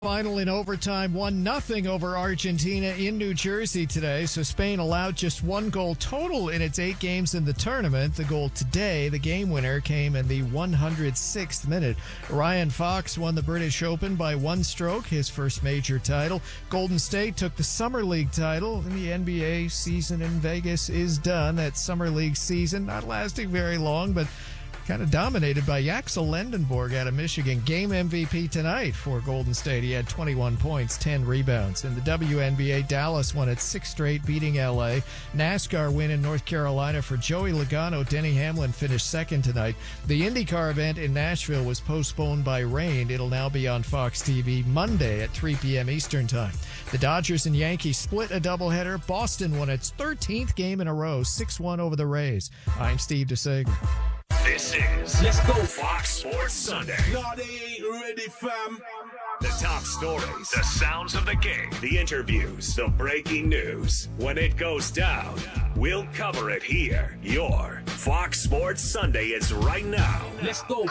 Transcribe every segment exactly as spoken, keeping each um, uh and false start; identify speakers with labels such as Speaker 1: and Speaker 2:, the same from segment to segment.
Speaker 1: Final in overtime, one nothing over Argentina in New Jersey today. So Spain allowed just one goal total in its eight games in the tournament. The goal today, the game winner, came in the one hundred sixth minute. Ryan Fox won the British Open by one stroke, his first major title. Golden State took the Summer League title, and the N B A season in Vegas is done. That Summer League season not lasting very long, but kind of dominated by Axel Lendenborg out of Michigan. Game M V P tonight for Golden State. He had twenty-one points, ten rebounds. In the W N B A, Dallas won its sixth straight, beating L A. NASCAR win in North Carolina for Joey Logano. Denny Hamlin finished second tonight. The IndyCar event in Nashville was postponed by rain. It'll now be on Fox T V Monday at three p.m. Eastern Time. The Dodgers and Yankees split a doubleheader. Boston won its thirteenth game in a row, six one over the Rays. I'm Steve DeSager.
Speaker 2: This is Let's Go Fox Sports Sunday.
Speaker 3: No, they ain't ready, fam.
Speaker 2: The top stories, the sounds of the game, the interviews, the breaking news. When it goes down, we'll cover it here. Your Fox Sports Sunday is right now.
Speaker 3: Let's go.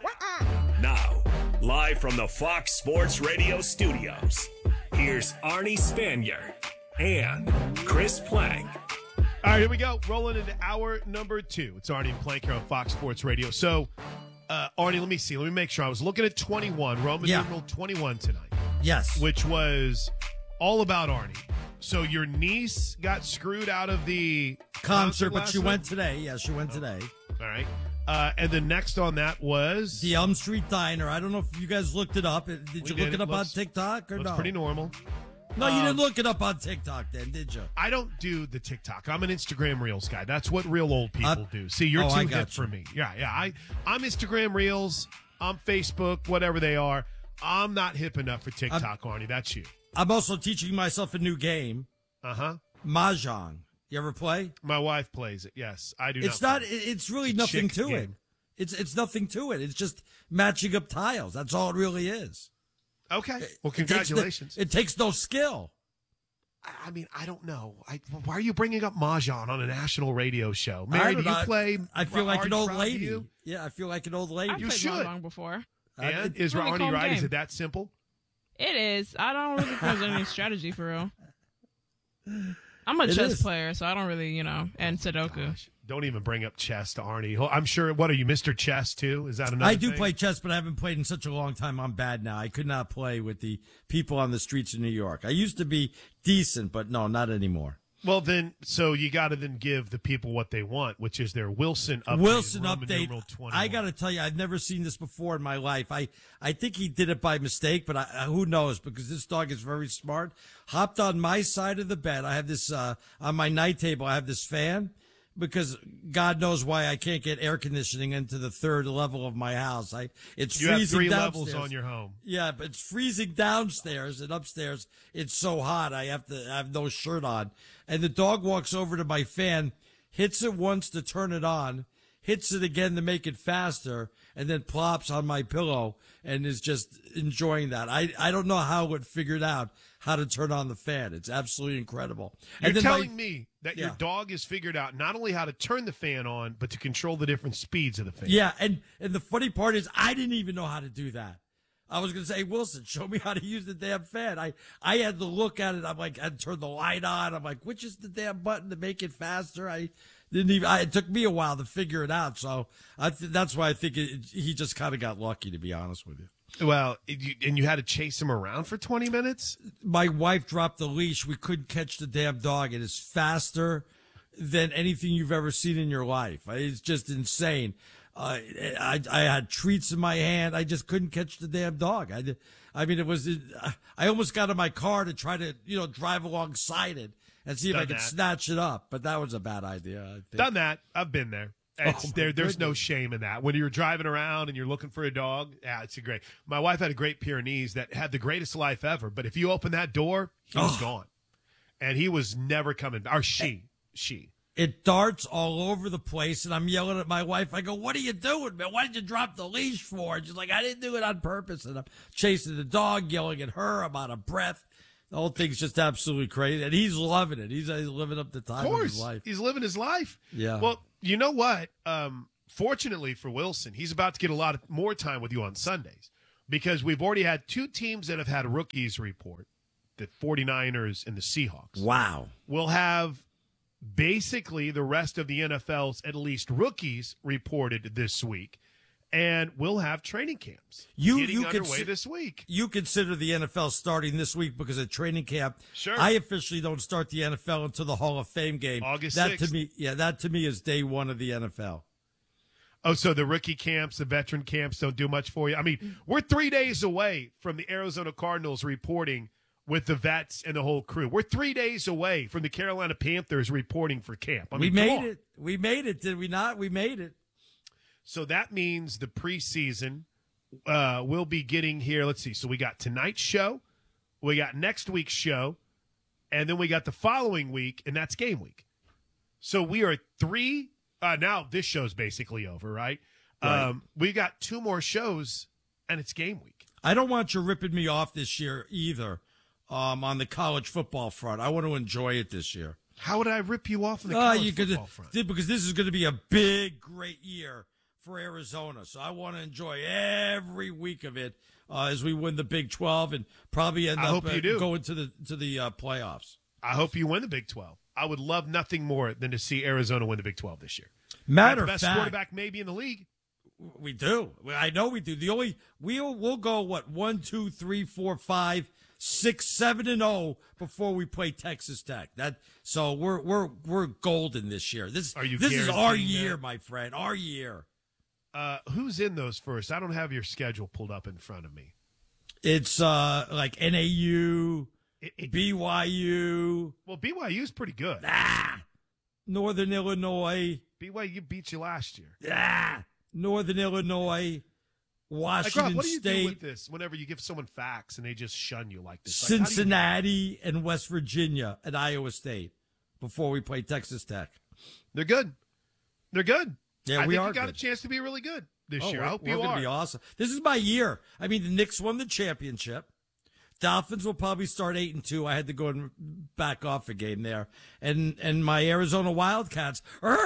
Speaker 2: Now, live from the Fox Sports Radio studios, here's Arnie Spanier and Chris Plank.
Speaker 4: All right, here we go. Rolling into hour number two. It's Arnie and Plank here on Fox Sports Radio. So, uh, Arnie, let me see. Let me make sure. I was looking at twenty-one, Roman
Speaker 5: yeah.
Speaker 4: numeral twenty-one tonight.
Speaker 5: Yes.
Speaker 4: Which was all about Arnie. So your niece got screwed out of the
Speaker 5: concert, but
Speaker 4: last
Speaker 5: she
Speaker 4: night?
Speaker 5: went today. Yeah, she went today.
Speaker 4: All right. Uh, and the next on that was?
Speaker 5: The Elm Street Diner. I don't know if you guys looked it up. Did you
Speaker 4: We
Speaker 5: look
Speaker 4: did.
Speaker 5: it up
Speaker 4: looks,
Speaker 5: on TikTok or
Speaker 4: looks
Speaker 5: no?
Speaker 4: pretty normal.
Speaker 5: No, you
Speaker 4: um,
Speaker 5: didn't look it up on TikTok then, did you?
Speaker 4: I don't do the TikTok. I'm an Instagram Reels guy. That's what real old people
Speaker 5: uh,
Speaker 4: do. See, you're
Speaker 5: oh,
Speaker 4: too
Speaker 5: I
Speaker 4: hip
Speaker 5: got
Speaker 4: for
Speaker 5: you.
Speaker 4: me. Yeah, yeah. I, I'm Instagram Reels. I'm Facebook, whatever they are. I'm not hip enough for TikTok, I'm, Arnie. That's you.
Speaker 5: I'm also teaching myself a new game.
Speaker 4: Uh-huh.
Speaker 5: Mahjong. You ever play?
Speaker 4: My wife plays it, yes. I do
Speaker 5: It's
Speaker 4: not.
Speaker 5: not, it's really
Speaker 4: It's a
Speaker 5: nothing
Speaker 4: chick
Speaker 5: to it.
Speaker 4: game.
Speaker 5: It's it's nothing to it. It's just matching up tiles. That's all it really is.
Speaker 4: Okay. Well,
Speaker 5: It takes no-
Speaker 4: congratulations.
Speaker 5: It takes no skill.
Speaker 4: I mean, I don't know. I, why are you bringing up Mahjong on a national radio show?
Speaker 5: I
Speaker 4: Mary,
Speaker 5: don't
Speaker 4: do you
Speaker 5: know.
Speaker 4: play?
Speaker 5: I feel like an
Speaker 4: Arnie
Speaker 5: old
Speaker 4: Brown,
Speaker 5: lady.
Speaker 4: do you?
Speaker 5: Yeah, I feel like an old lady.
Speaker 6: I've
Speaker 4: You
Speaker 6: played
Speaker 4: should.
Speaker 6: Mahjong before.
Speaker 5: Uh,
Speaker 4: And
Speaker 5: it-
Speaker 4: is
Speaker 6: really
Speaker 4: Arnie
Speaker 6: calm
Speaker 4: right? Is
Speaker 6: game.
Speaker 4: it that simple?
Speaker 6: It is. I don't really think there's any strategy for real. I'm a
Speaker 5: It
Speaker 6: chess
Speaker 5: is.
Speaker 6: player, so I don't really, you know, and Sudoku.
Speaker 4: Gosh, don't even bring up chess to Arnie. He'll- I'm sure. What are you, Mister Chess too? Is that another?
Speaker 5: I do
Speaker 4: thing?
Speaker 5: play chess, but I haven't played in such a long time. I'm bad now. I could not play with the people on the streets of New York. I used to be decent, but no, not anymore.
Speaker 4: Well, then, so you got to then give the people what they want, which is their Wilson update.
Speaker 5: Wilson
Speaker 4: Roman
Speaker 5: update.
Speaker 4: numeral twenty-one.
Speaker 5: I got to tell you, I've never seen this before in my life. I, I think he did it by mistake, but I, who knows? Because this dog is very smart. Hopped on my side of the bed. I have this uh, on my night table. I have this fan because God knows why I can't get air conditioning into the third level of my house. I it's
Speaker 4: You have
Speaker 5: freezing
Speaker 4: three
Speaker 5: downstairs.
Speaker 4: levels on your home.
Speaker 5: Yeah, but it's freezing downstairs, and upstairs it's so hot I have to I have no shirt on. And the dog walks over to my fan, hits it once to turn it on, hits it again to make it faster, and then plops on my pillow and is just enjoying that. I I don't know how it figured out how to turn on the fan. It's absolutely incredible.
Speaker 4: You're
Speaker 5: and then
Speaker 4: telling
Speaker 5: my,
Speaker 4: me that
Speaker 5: Yeah.
Speaker 4: your dog has figured out not only how to turn the fan on, but to control the different speeds of the fan.
Speaker 5: Yeah, and, and the funny part is I didn't even know how to do that. I was going to say, hey, Wilson, show me how to use the damn fan. I, I had to look at it. I'm like, I'd turn the light on. I'm like, which is the damn button to make it faster? I didn't even, I, it took me a while to figure it out. So I th- that's why I think it, it, he just kind of got lucky, to be honest with you.
Speaker 4: Well, it- you, and you had to chase him around for twenty minutes?
Speaker 5: My wife dropped the leash. We couldn't catch the damn dog. It is faster than anything you've ever seen in your life. It's just insane. Uh, I, I had treats in my hand. I just couldn't catch the damn dog. I, did- I mean, it was, I almost got in my car to try to, you know, drive alongside it and see if
Speaker 4: Done
Speaker 5: I could
Speaker 4: that.
Speaker 5: snatch it up. But that was a bad idea. I think.
Speaker 4: Done that. I've been there. It's,
Speaker 5: Oh, my
Speaker 4: there there's no
Speaker 5: goodness.
Speaker 4: shame in that. When you're driving around and you're looking for a dog, yeah, it's a great. My wife had a great Pyrenees that had the greatest life ever, but if you open that door, he was
Speaker 5: Oh.
Speaker 4: gone. And he was never coming back. Or she. She.
Speaker 5: It darts all over the place, and I'm yelling at my wife. I go, "What are you doing, man? Why did you drop the leash for?" And she's like, "I didn't do it on purpose." And I'm chasing the dog, yelling at her. I'm out of breath. The whole thing's just absolutely crazy, and he's loving it. He's, he's living up the time
Speaker 4: Of
Speaker 5: of
Speaker 4: course.
Speaker 5: his life.
Speaker 4: He's living his life.
Speaker 5: Yeah.
Speaker 4: Well, you know what? Um, fortunately for Wilson, he's about to get a lot of more time with you on Sundays. because we've already had two teams that have had rookies report, the 49ers and the Seahawks.
Speaker 5: Wow.
Speaker 4: We'll have basically the rest of the N F L's at least rookies reported this week, and we'll have training camps
Speaker 5: You
Speaker 4: getting
Speaker 5: you
Speaker 4: underway
Speaker 5: consi-
Speaker 4: this week.
Speaker 5: You consider the N F L starting this week because of training camp.
Speaker 4: Sure.
Speaker 5: I officially don't start the N F L until the Hall of Fame game.
Speaker 4: August
Speaker 5: that
Speaker 4: sixth.
Speaker 5: to me, yeah, that to me is day one of the N F L.
Speaker 4: Oh, so the rookie camps, the veteran camps don't do much for you? I mean, we're three days away from the Arizona Cardinals reporting with the vets and the whole crew. We're three days away from the Carolina Panthers reporting for camp. I
Speaker 5: we
Speaker 4: mean, come
Speaker 5: made
Speaker 4: on.
Speaker 5: it. We made it, did we not? We made it.
Speaker 4: So that means the preseason uh, will be getting here. Let's see. So we got tonight's show, we got next week's show, and then we got the following week, and that's game week. So we are three. Uh, now this show's basically over, right?
Speaker 5: Right.
Speaker 4: Um, we got two more shows, and it's game week.
Speaker 5: I don't want you ripping me off this year either um, on the college football front. I want to enjoy it this year.
Speaker 4: How would I rip you off on the
Speaker 5: Uh,
Speaker 4: college
Speaker 5: you could,
Speaker 4: football front?
Speaker 5: because this is going to be a big, great year for Arizona. So I want to enjoy every week of it uh, as we win the Big twelve and probably end
Speaker 4: I
Speaker 5: up
Speaker 4: hope you
Speaker 5: uh,
Speaker 4: do.
Speaker 5: going to the to the uh, playoffs.
Speaker 4: I hope you win the Big twelve. I would love nothing more than to see Arizona win the Big twelve this year.
Speaker 5: Matter
Speaker 4: the
Speaker 5: of
Speaker 4: best
Speaker 5: fact,
Speaker 4: quarterback maybe in the league.
Speaker 5: we do. I know we do. The only we'll we'll go what one, two, three, four, five, six, seven, and zero before we play Texas Tech. That so we're we're we're golden this year. This
Speaker 4: Are you
Speaker 5: this is our
Speaker 4: guaranteeing
Speaker 5: year,
Speaker 4: that?
Speaker 5: my friend. Our year.
Speaker 4: Uh, who's in those first? I don't have your schedule pulled up in front of me.
Speaker 5: It's uh like N A U,
Speaker 4: It, it,
Speaker 5: B Y U,
Speaker 4: well, B Y U's pretty good.
Speaker 5: ah, Northern Illinois,
Speaker 4: B Y U beat you last year.
Speaker 5: ah, Northern Illinois,
Speaker 4: Like,
Speaker 5: Washington
Speaker 4: Rob, what do you
Speaker 5: State,
Speaker 4: do with this whenever you give someone facts and they just shun you like this? Like, how do you-
Speaker 5: Cincinnati, and West Virginia, and Iowa State before we play Texas Tech.
Speaker 4: They're good. They're good.
Speaker 5: Yeah,
Speaker 4: I
Speaker 5: we
Speaker 4: think
Speaker 5: are
Speaker 4: you got
Speaker 5: good.
Speaker 4: a chance to be really good this
Speaker 5: Oh,
Speaker 4: year.
Speaker 5: we're,
Speaker 4: I hope
Speaker 5: we're
Speaker 4: you
Speaker 5: gonna
Speaker 4: are.
Speaker 5: be awesome. This is my year. I mean, the Knicks won the championship. Dolphins will probably start eight and two. I had to go and back off a game there, and and my Arizona Wildcats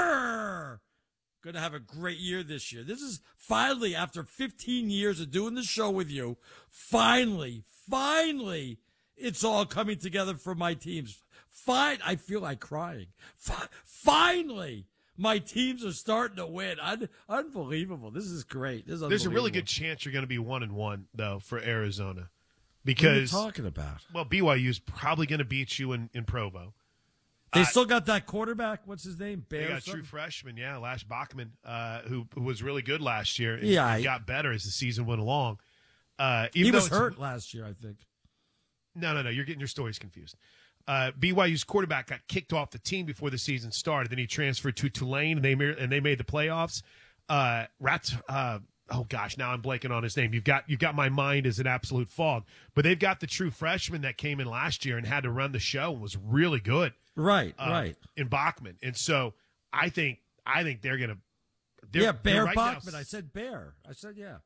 Speaker 5: are going to have a great year this year. This is finally, after fifteen years of doing the show with you, finally, finally, it's all coming together for my teams. Fine, I feel like crying. Fi- finally. My teams are starting to win. Un- unbelievable. This is great. This is
Speaker 4: There's a really
Speaker 5: unbelievable.
Speaker 4: good chance you're going to be one and one though for Arizona,
Speaker 5: What are you
Speaker 4: because
Speaker 5: talking about?
Speaker 4: well, B Y U's probably going to beat you in, in Provo.
Speaker 5: They
Speaker 4: Uh,
Speaker 5: still got that quarterback. What's his name?
Speaker 4: They
Speaker 5: Bear.
Speaker 4: got a true freshman, yeah, Lash Bachman, uh, who, who was really good last year. And
Speaker 5: Yeah, I-
Speaker 4: got better as the season went along. Uh, even
Speaker 5: He
Speaker 4: though
Speaker 5: was
Speaker 4: it's-
Speaker 5: hurt last year, I think.
Speaker 4: No, no, no. You're getting your stories confused. Uh, B Y U's quarterback got kicked off the team before the season started. Then he transferred to Tulane, and they ma- and they made the playoffs. Uh, Rats. Uh, oh gosh, now I'm blanking on his name. You've got you've got my mind as an absolute fog. But they've got the true freshman that came in last year and had to run the show and was really good.
Speaker 5: Right,
Speaker 4: uh,
Speaker 5: right.
Speaker 4: In Bachman, and so I think I think they're gonna. They're,
Speaker 5: Yeah,
Speaker 4: they're
Speaker 5: Bear
Speaker 4: right now-
Speaker 5: Bachman. I said Bear. I said yeah.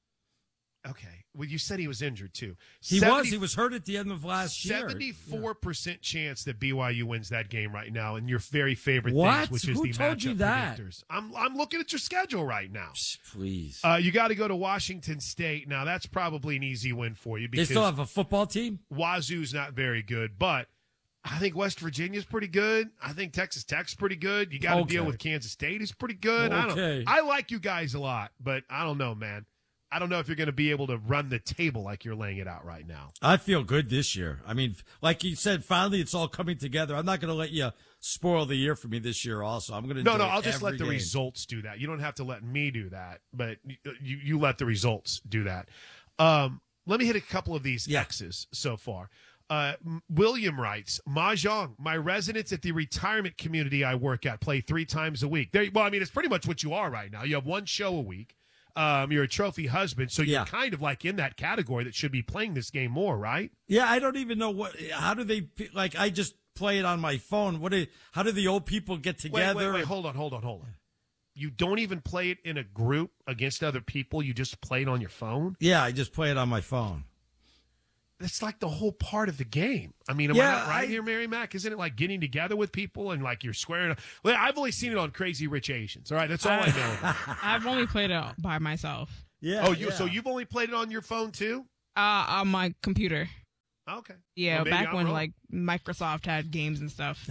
Speaker 4: Okay. Well, you said he was injured too.
Speaker 5: He
Speaker 4: seventy
Speaker 5: was. He was hurt at the end of last year.
Speaker 4: Seventy-four percent chance that B Y U wins that game right now, and your very favorite
Speaker 5: What?
Speaker 4: things, which is
Speaker 5: Who
Speaker 4: the
Speaker 5: told
Speaker 4: matchup
Speaker 5: you that?
Speaker 4: predictors. I'm I'm looking at your schedule right now.
Speaker 5: Psh, Please.
Speaker 4: Uh, you got to go to Washington State. Now that's probably an easy win for you
Speaker 5: they
Speaker 4: because
Speaker 5: still have a football team?
Speaker 4: Wazoo's not very good, but I think West Virginia's pretty good. I think Texas Tech's pretty good. You got to
Speaker 5: Okay.
Speaker 4: deal with Kansas State, who's pretty good. I don't.
Speaker 5: Okay.
Speaker 4: I like you guys a lot, but I don't know, man. I don't know if you're going to be able to run the table like you're laying it out right now.
Speaker 5: I feel good this year. I mean, like you said, finally it's all coming together. I'm not going to let you spoil the year for me this year also. I'm going to
Speaker 4: No,
Speaker 5: enjoy
Speaker 4: no, I'll just
Speaker 5: every
Speaker 4: let the
Speaker 5: game.
Speaker 4: results do that. You don't have to let me do that, but you, you let the results do that. Um, let me hit a couple of these
Speaker 5: Yeah.
Speaker 4: X's so far. Uh, M- William writes, Mahjong, my residents at the retirement community I work at play three times a week. There, well, I mean, it's pretty much what you are right now. You have one show a week. Um, you're a trophy husband, so you're
Speaker 5: Yeah.
Speaker 4: kind of like in that category that should be playing this game more, right?
Speaker 5: Yeah, I don't even know what. How do they like? I just play it on my phone. What? Do, how do the old people get
Speaker 4: Wait,
Speaker 5: together?
Speaker 4: wait, wait, hold on, hold on, hold on. You don't even play it in a group against other people. You just play it on your phone.
Speaker 5: Yeah, I just play it on my phone.
Speaker 4: That's like the whole part of the game. I mean, am
Speaker 5: Yeah,
Speaker 4: I not right
Speaker 5: I-
Speaker 4: here, Mary Mac? Isn't it like getting together with people and like you're squaring up? Well, I've only seen it on Crazy Rich Asians. All right, that's all I know. About it.
Speaker 6: I've only played it by myself.
Speaker 5: Yeah.
Speaker 4: Oh, you
Speaker 5: yeah.
Speaker 4: so you've only played it on your phone too?
Speaker 6: Uh, on my computer.
Speaker 4: Okay.
Speaker 6: Yeah,
Speaker 4: Well, maybe
Speaker 6: back
Speaker 4: I'm
Speaker 6: when
Speaker 4: wrong.
Speaker 6: like Microsoft had games and stuff.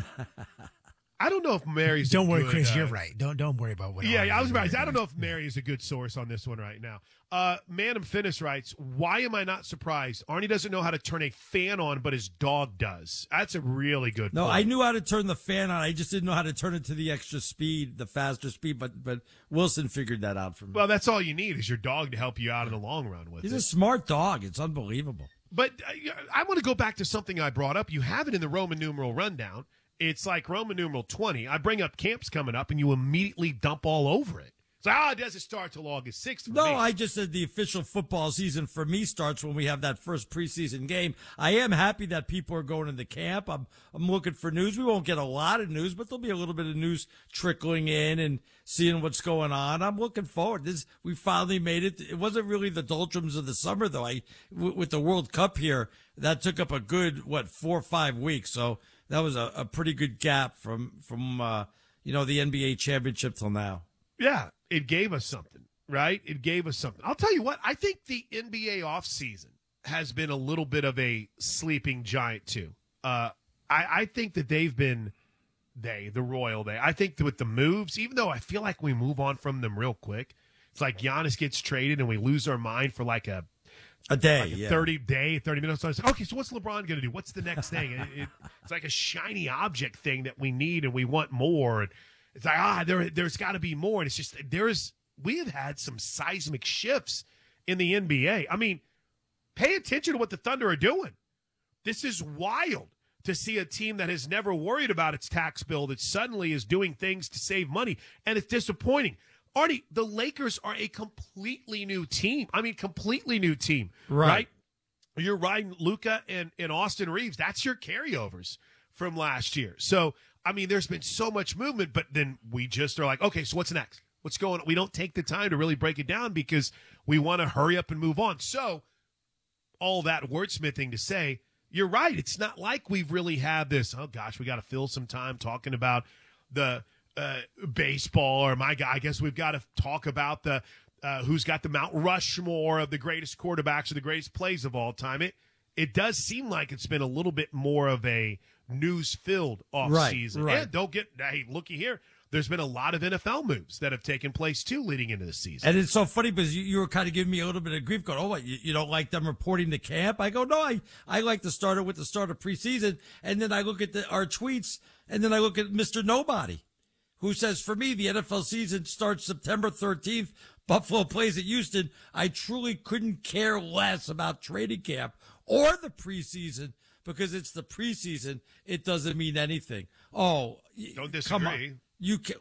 Speaker 4: I don't know if Mary's.
Speaker 7: Don't
Speaker 4: a
Speaker 7: worry,
Speaker 4: good,
Speaker 7: Chris.
Speaker 4: uh,
Speaker 7: You're right. Don't don't worry about what.
Speaker 4: Yeah,
Speaker 7: all
Speaker 4: yeah, I was
Speaker 7: you're
Speaker 4: about. to say, I don't know
Speaker 7: doing.
Speaker 4: if Mary is a good source on this one right now. Uh, Manum Finnis writes, "Why am I not surprised? Arnie doesn't know how to turn a fan on, but his dog does. That's a really good.
Speaker 5: No,
Speaker 4: point.
Speaker 5: I knew how to turn the fan on. I just didn't know how to turn it to the extra speed, the faster speed. But but Wilson figured that out for me.
Speaker 4: Well, that's all you need is your dog to help you out in the long run with
Speaker 5: He's
Speaker 4: it.
Speaker 5: a smart dog. It's unbelievable.
Speaker 4: But uh, I want to go back to something I brought up. You have it in the Roman numeral rundown. It's like Roman numeral twenty. I bring up camps coming up, and you immediately dump all over it. It's like, ah, it doesn't start till August sixth. For
Speaker 5: No,
Speaker 4: me.
Speaker 5: I just said the official football season for me starts when we have that first preseason game. I am happy that people are going into camp. I'm I'm looking for news. We won't get a lot of news, but there'll be a little bit of news trickling in and seeing what's going on. I'm looking forward. This we finally made it. It wasn't really the doldrums of the summer though. I w- with the World Cup here, that took up a good what four or five weeks. So that was a, a pretty good gap from from uh, you know the N B A championship till now.
Speaker 4: Yeah, it gave us something, right? It gave us something. I'll tell you what, I think the N B A offseason has been a little bit of a sleeping giant, too. Uh, I, I think that they've been, they, the Royal, they, I think that with the moves, even though I feel like we move on from them real quick, it's like Giannis gets traded and we lose our mind for like a,
Speaker 5: A day,
Speaker 4: like a
Speaker 5: yeah.
Speaker 4: thirty day, thirty minutes. So I was like, okay, so what's LeBron going to do? What's the next thing? And it, it, it's like a shiny object thing that we need and we want more. And it's like, ah, there, there's got to be more. And it's just, there's, we have had some seismic shifts in the N B A. I mean, pay attention to what the Thunder are doing. This is wild to see a team that has never worried about its tax bill that suddenly is doing things to save money. And it's disappointing. Arnie, the Lakers are a completely new team. I mean, completely new team,
Speaker 5: Right.
Speaker 4: right? You're riding Luka and, and Austin Reeves. That's your carryovers from last year. So, I mean, there's been so much movement, but then we just are like, okay, so what's next? What's going on? We don't take the time to really break it down because we want to hurry up and move on. So, all that wordsmithing to say, you're right. It's not like we've really had this, oh gosh, we got to fill some time talking about the uh, baseball or my guy. I guess we've got to talk about the uh, who's got the Mount Rushmore of the greatest quarterbacks or the greatest plays of all time. It it does seem like it's been a little bit more of a news-filled offseason.
Speaker 5: Right, right.
Speaker 4: And don't get, hey, looky here. There's been a lot of N F L moves that have taken place, too, leading into the season.
Speaker 5: And it's so funny because you, you were kind of giving me a little bit of grief going, oh, what, you, you don't like them reporting to camp? I go, no, I, I like to start it with the start of preseason. And then I look at the, our tweets, and then I look at Mister Nobody, who says, for me, the N F L season starts September thirteenth. Buffalo plays at Houston. I truly couldn't care less about training camp or the preseason because it's the preseason. It doesn't mean anything. Oh,
Speaker 4: Don't
Speaker 5: come
Speaker 4: disagree.
Speaker 5: on. You can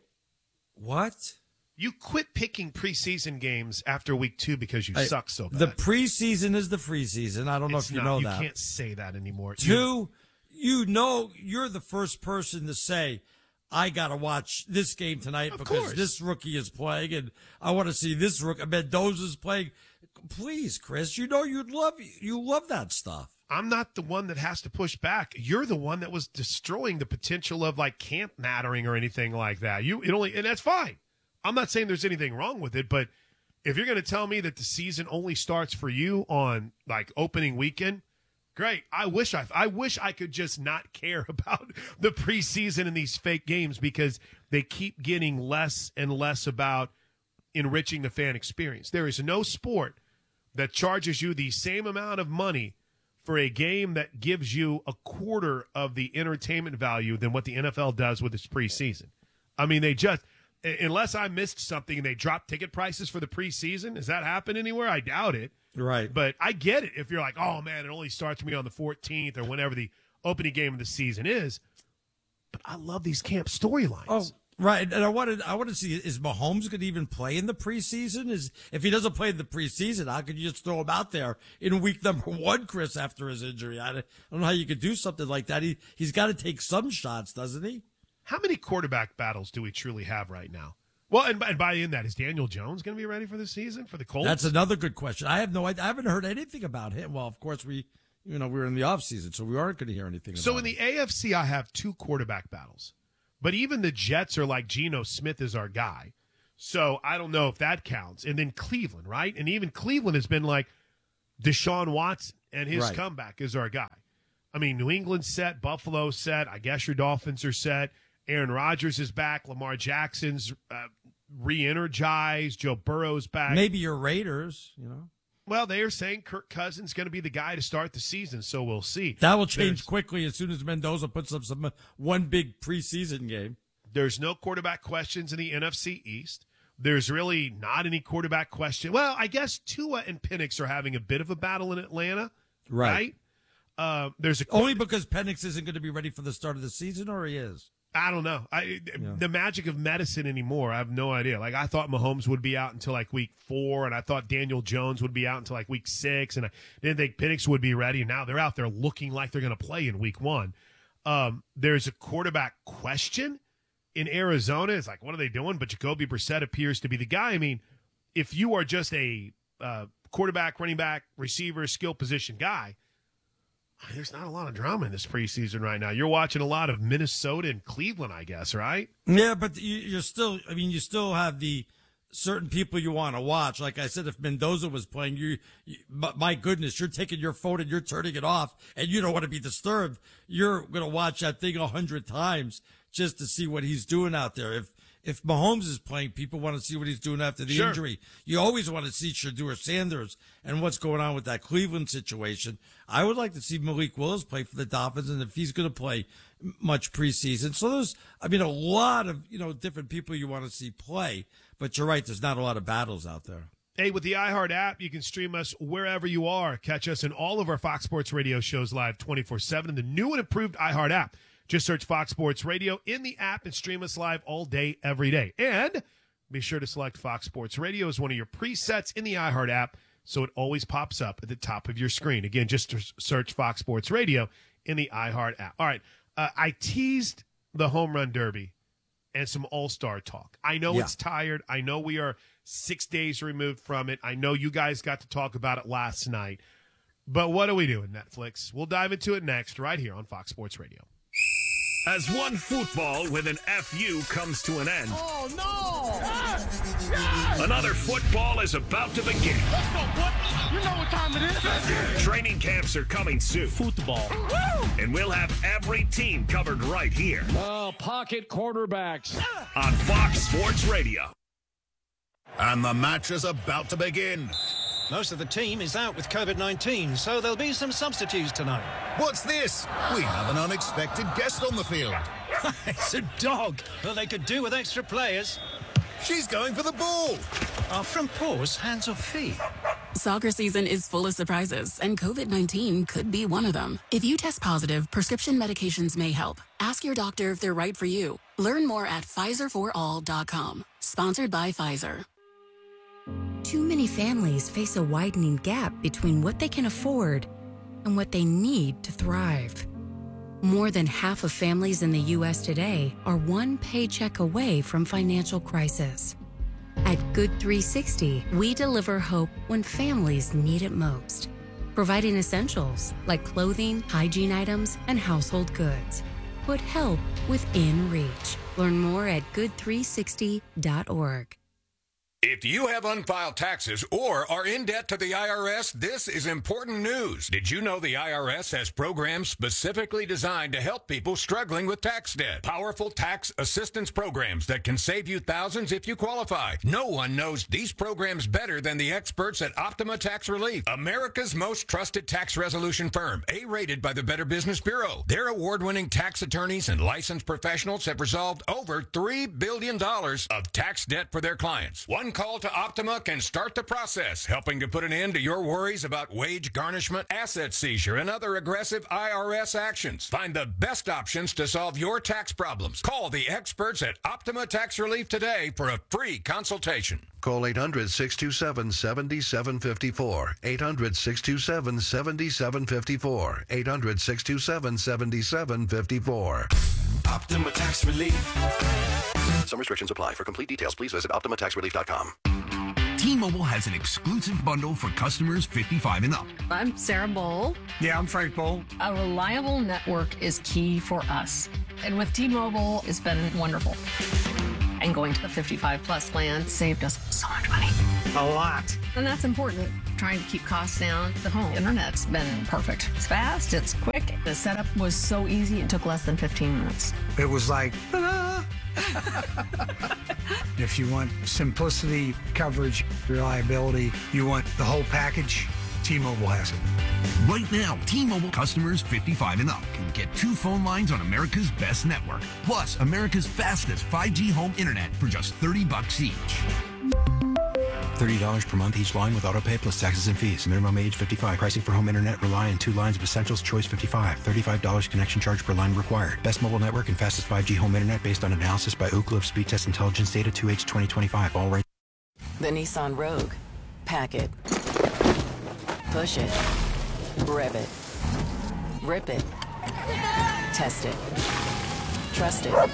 Speaker 5: what?
Speaker 4: You quit picking preseason games after week two because you
Speaker 5: I-
Speaker 4: suck so bad.
Speaker 5: The preseason is the preseason. I don't know
Speaker 4: It's
Speaker 5: if you
Speaker 4: not-
Speaker 5: know
Speaker 4: you
Speaker 5: that.
Speaker 4: can't say that anymore. You-
Speaker 5: Two, you know, you're the first person to say, I got to watch this game tonight
Speaker 4: Of
Speaker 5: because
Speaker 4: course.
Speaker 5: this rookie is playing and I want to see this rookie. Mendoza's playing. Please, Chris, you know you'd love you love that stuff.
Speaker 4: I'm not the one that has to push back. You're the one that was destroying the potential of like camp mattering or anything like that. You it only and that's fine. I'm not saying there's anything wrong with it, but if you're going to tell me that the season only starts for you on like opening weekend, great. I wish I I wish I could just not care about the preseason and these fake games because they keep getting less and less about enriching the fan experience. There is no sport that charges you the same amount of money for a game that gives you a quarter of the entertainment value than what the N F L does with its preseason. I mean, they just, unless I missed something and they dropped ticket prices for the preseason, has that happened anywhere? I doubt it.
Speaker 5: Right.
Speaker 4: But I get it if you're like, oh, man, it only starts me on the fourteenth or whenever the opening game of the season is. But I love these camp storylines.
Speaker 5: Oh, right. And I wanted I want to see, is Mahomes going to even play in the preseason? Is if he doesn't play in the preseason, how could you just throw him out there in week number one, Chris, after his injury? I don't know how you could do something like that. He he's got to take some shots, doesn't he?
Speaker 4: How many quarterback battles do we truly have right now? Well, and by, and by in that, is Daniel Jones going to be ready for the season for the Colts?
Speaker 5: That's another good question. I have no idea. I haven't heard anything about him. Well, of course, we, you know, we were in the offseason, so we aren't going to hear anything
Speaker 4: So
Speaker 5: about
Speaker 4: in the
Speaker 5: him.
Speaker 4: A F C, I have two quarterback battles. But even the Jets are like Geno Smith is our guy. So I don't know if that counts. And then Cleveland, right? And even Cleveland has been like Deshaun Watson and his
Speaker 5: Right.
Speaker 4: comeback is our guy. I mean, New England's set, Buffalo's set. I guess your Dolphins are set. Aaron Rodgers is back. Lamar Jackson's uh, re-energized. Joe Burrow's back.
Speaker 5: Maybe your Raiders, you know.
Speaker 4: Well, they are saying Kirk Cousins is going to be the guy to start the season, so we'll see.
Speaker 5: That will change
Speaker 4: There's-
Speaker 5: quickly as soon as Mendoza puts up some one big preseason game.
Speaker 4: There's no quarterback questions in the N F C East. There's really not any quarterback question. Well, I guess Tua and Penix are having a bit of a battle in Atlanta, right? Uh, there's a
Speaker 5: Only because Penix isn't going to be ready for the start of the season, or he is.
Speaker 4: I don't know. I the magic of medicine anymore. I have no idea. Like I thought Mahomes would be out until like week four, and I thought Daniel Jones would be out until like week six, and I didn't think Penix would be ready. And now they're out there looking like they're going to play in week one. Um, there's a quarterback question in Arizona. It's like, what are they doing? But Jacoby Brissett appears to be the guy. I mean, if you are just a uh, quarterback, running back, receiver, skill position guy, there's not a lot of drama in this preseason right now. You're watching a lot of Minnesota and Cleveland, I guess, right?
Speaker 5: Yeah, but you, you're still, I mean, you still have the certain people you want to watch. Like I said, if Mendoza was playing, you, you my, my goodness, you're taking your phone and you're turning it off, and you don't want to be disturbed. You're going to watch that thing a hundred times just to see what he's doing out there. If if Mahomes is playing, people want to see what he's doing after the
Speaker 4: Sure.
Speaker 5: injury. You always want to see Shedeur Sanders and what's going on with that Cleveland situation. I would like to see Malik Willis play for the Dolphins, and if he's going to play much preseason. So there's, I mean, a lot of, you know, different people you want to see play. But you're right, there's not a lot of battles out there.
Speaker 4: Hey, with the iHeart app, you can stream us wherever you are. Catch us in all of our Fox Sports Radio shows live twenty-four seven in the new and improved iHeart app. Just search Fox Sports Radio in the app and stream us live all day, every day. And be sure to select Fox Sports Radio as one of your presets in the iHeart app so it always pops up at the top of your screen. Again, just to search Fox Sports Radio in the iHeart app. All right, uh, I teased the Home Run Derby and some All-Star talk. I know
Speaker 5: Yeah.
Speaker 4: it's tired. I know we are six days removed from it. I know you guys got to talk about it last night. But what are we doing, Netflix? We'll dive into it next right here on Fox Sports Radio.
Speaker 2: As one football with an F U comes to an end.
Speaker 3: Oh, no!
Speaker 2: Another football is about to begin.
Speaker 3: Let's go, boy. You know what time it is.
Speaker 2: Training camps are coming soon.
Speaker 7: Football.
Speaker 2: And we'll have every team covered right here
Speaker 7: Oh, pocket quarterbacks.
Speaker 2: on Fox Sports Radio.
Speaker 8: And the match is about to begin.
Speaker 9: Most of the team is out with COVID nineteen, so there'll be some substitutes tonight.
Speaker 8: What's this? We have an unexpected guest on the field.
Speaker 9: It's a dog. Well, they could do with extra players.
Speaker 8: She's going for the ball.
Speaker 9: Are front paws hands or feet?
Speaker 10: Soccer season is full of surprises, and COVID nineteen could be one of them. If you test positive, prescription medications may help. Ask your doctor if they're right for you. Learn more at Pfizer for all dot com. Sponsored by Pfizer.
Speaker 11: Too many families face a widening gap between what they can afford and what they need to thrive. More than half of families in the U S today are one paycheck away from financial crisis. At Good three sixty, we deliver hope when families need it most, providing essentials like clothing, hygiene items, and household goods. Put help within reach. Learn more at good three sixty dot org.
Speaker 12: If you have unfiled taxes or are in debt to the I R S, this is important news. Did you know the I R S has programs specifically designed to help people struggling with tax debt? Powerful tax assistance programs that can save you thousands if you qualify. No one knows these programs better than the experts at Optima Tax Relief, America's most trusted tax resolution firm, A-rated by the Better Business Bureau. Their award-winning tax attorneys and licensed professionals have resolved over three billion dollars of tax debt for their clients. One call to Optima can start the process, helping to put an end to your worries about wage garnishment, asset seizure, and other aggressive I R S actions. Find the best options to solve your tax problems. Call the experts at Optima Tax Relief today for a free consultation.
Speaker 13: Call eight hundred, six two seven, seven seven five four. eight hundred, six two seven, seven seven five four. eight hundred, six two seven, seven seven five four.
Speaker 3: Optima Tax Relief.
Speaker 13: Some restrictions apply. For complete details, please visit optima tax relief dot com.
Speaker 14: T-Mobile has an exclusive bundle for customers fifty-five and up.
Speaker 15: I'm Sarah Bowl.
Speaker 14: Yeah, I'm Frank Bowl.
Speaker 15: A reliable network is key for us. And with T-Mobile, it's been wonderful. And going to the fifty-five plus plan saved us so much money.
Speaker 3: A lot.
Speaker 15: And that's important. Trying to keep costs down. The home internet's been perfect. It's fast, it's quick. The setup was so easy, it took less than fifteen minutes.
Speaker 3: It was like, ah. If you want simplicity, coverage, reliability, you want the whole package, T-Mobile has it.
Speaker 14: Right now, T-Mobile customers fifty-five and up can get two phone lines on America's best network, plus America's fastest five G home internet for just thirty bucks each.
Speaker 16: thirty dollars per month each line with autopay plus taxes and fees. Minimum age fifty-five. Pricing for home internet rely on two lines of Essentials Choice fifty-five. thirty-five dollars connection charge per line required. Best mobile network and fastest five G home internet based on analysis by Ookla of Speed Test Intelligence Data two H twenty twenty-five. All right.
Speaker 17: The Nissan Rogue. Pack it. Push it. Rev it. Rip it. Test it. Trust it.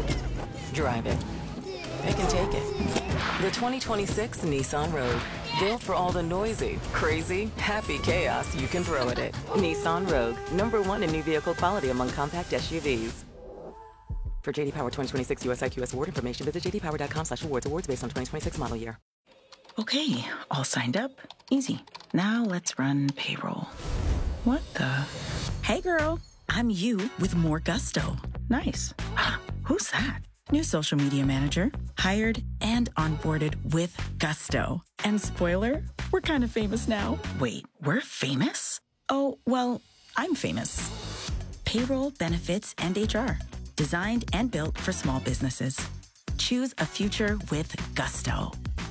Speaker 17: Drive it. Pick and take it. The twenty twenty-six Nissan Rogue. Built for all the noisy, crazy, happy chaos you can throw at it. Nissan Rogue. Number one in new vehicle quality among compact S U Vs. For J D Power twenty twenty-six U S I Q S award information, visit j d power dot com slash awards. Awards based on twenty twenty-six model year.
Speaker 18: Okay, all signed up. Easy. Now let's run payroll. What the? Hey girl, I'm you with more gusto. Nice. Who's that? New social media manager. Hired and onboarded with gusto. And spoiler, we're kind of famous now. Wait, we're famous? Oh, well, I'm famous. Payroll, benefits, and H R. Designed and built for small businesses. Choose a future with gusto.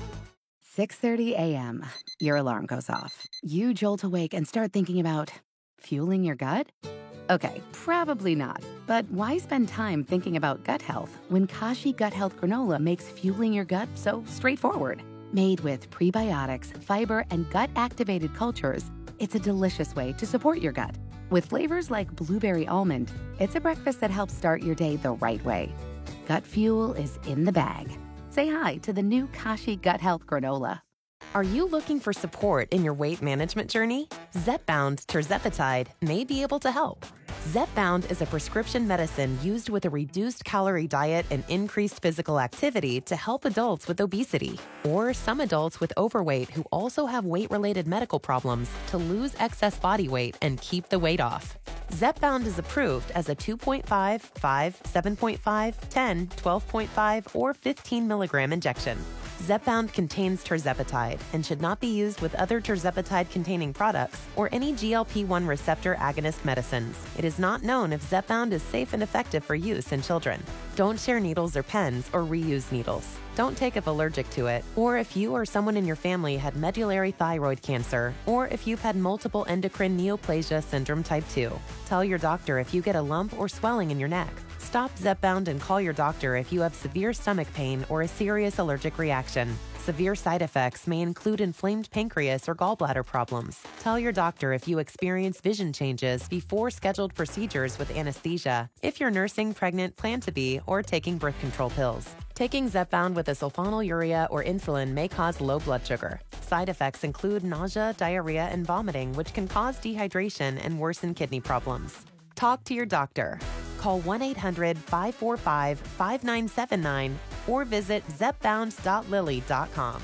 Speaker 19: six thirty a.m. Your alarm goes off. You jolt awake and start thinking about fueling your gut? Okay, probably not. But why spend time thinking about gut health when Kashi Gut Health Granola makes fueling your gut so straightforward? Made with prebiotics, fiber, and gut-activated cultures, it's a delicious way to support your gut. With flavors like blueberry almond, it's a breakfast that helps start your day the right way. Gut fuel is in the bag. Say hi to the new Kashi Gut Health Granola.
Speaker 20: Are you looking for support in your weight management journey? Zepbound tirzepatide may be able to help. Zepbound is a prescription medicine used with a reduced calorie diet and increased physical activity to help adults with obesity or some adults with overweight who also have weight-related medical problems to lose excess body weight and keep the weight off. Zepbound is approved as a two point five, five, seven point five, ten, twelve point five, or fifteen milligram injection. Zepbound contains tirzepatide and should not be used with other tirzepatide-containing products or any G L P one receptor agonist medicines. It is not known if Zepbound is safe and effective for use in children. Don't share needles or pens or reuse needles. Don't take if allergic to it, or if you or someone in your family had medullary thyroid cancer, or if you've had multiple endocrine neoplasia syndrome type two. Tell your doctor if you get a lump or swelling in your neck. Stop Zepbound and call your doctor if you have severe stomach pain or a serious allergic reaction. Severe side effects may include inflamed pancreas or gallbladder problems. Tell your doctor if you experience vision changes before scheduled procedures with anesthesia, if you're nursing, pregnant, plan to be, or taking birth control pills. Taking Zepbound with a sulfonylurea or insulin may cause low blood sugar. Side effects include nausea, diarrhea, and vomiting, which can cause dehydration and worsen kidney problems. Talk to your doctor. Call one eight hundred, five four five, five nine seven nine or visit zepbound dot lilly dot com.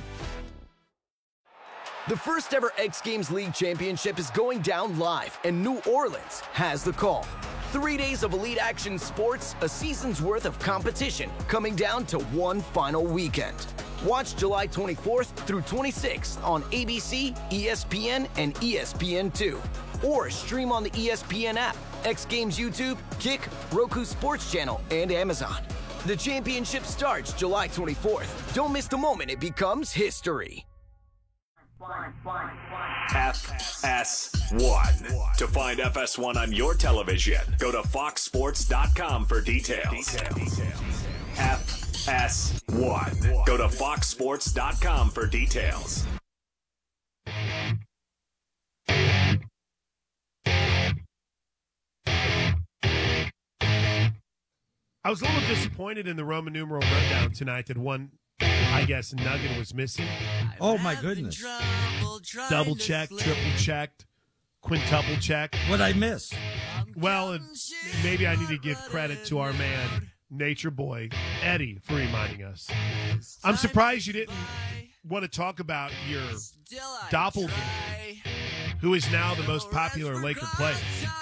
Speaker 21: The first ever X Games League Championship is going down live, and New Orleans has the call. Three days of elite action sports, a season's worth of competition, coming down to one final weekend. Watch July twenty-fourth through twenty-sixth on A B C, E S P N, and E S P N two. Or stream on the E S P N app, X Games YouTube, Kick, Roku Sports Channel, and Amazon. The championship starts July twenty-fourth. Don't miss the moment it becomes history.
Speaker 2: F S one. To find F S one on your television, go to fox sports dot com for details. F S one. Go to fox sports dot com for details.
Speaker 4: I was a little disappointed in the Roman numeral rundown tonight that one, I guess, nugget was missing.
Speaker 5: Oh, my goodness.
Speaker 4: Double checked, triple checked, quintuple checked.
Speaker 5: What'd I miss?
Speaker 4: Well, it, maybe I need to give credit to our man, Nature Boy, Eddie, for reminding us. I'm surprised you didn't want to talk about your doppelganger, who is now the most popular Laker player.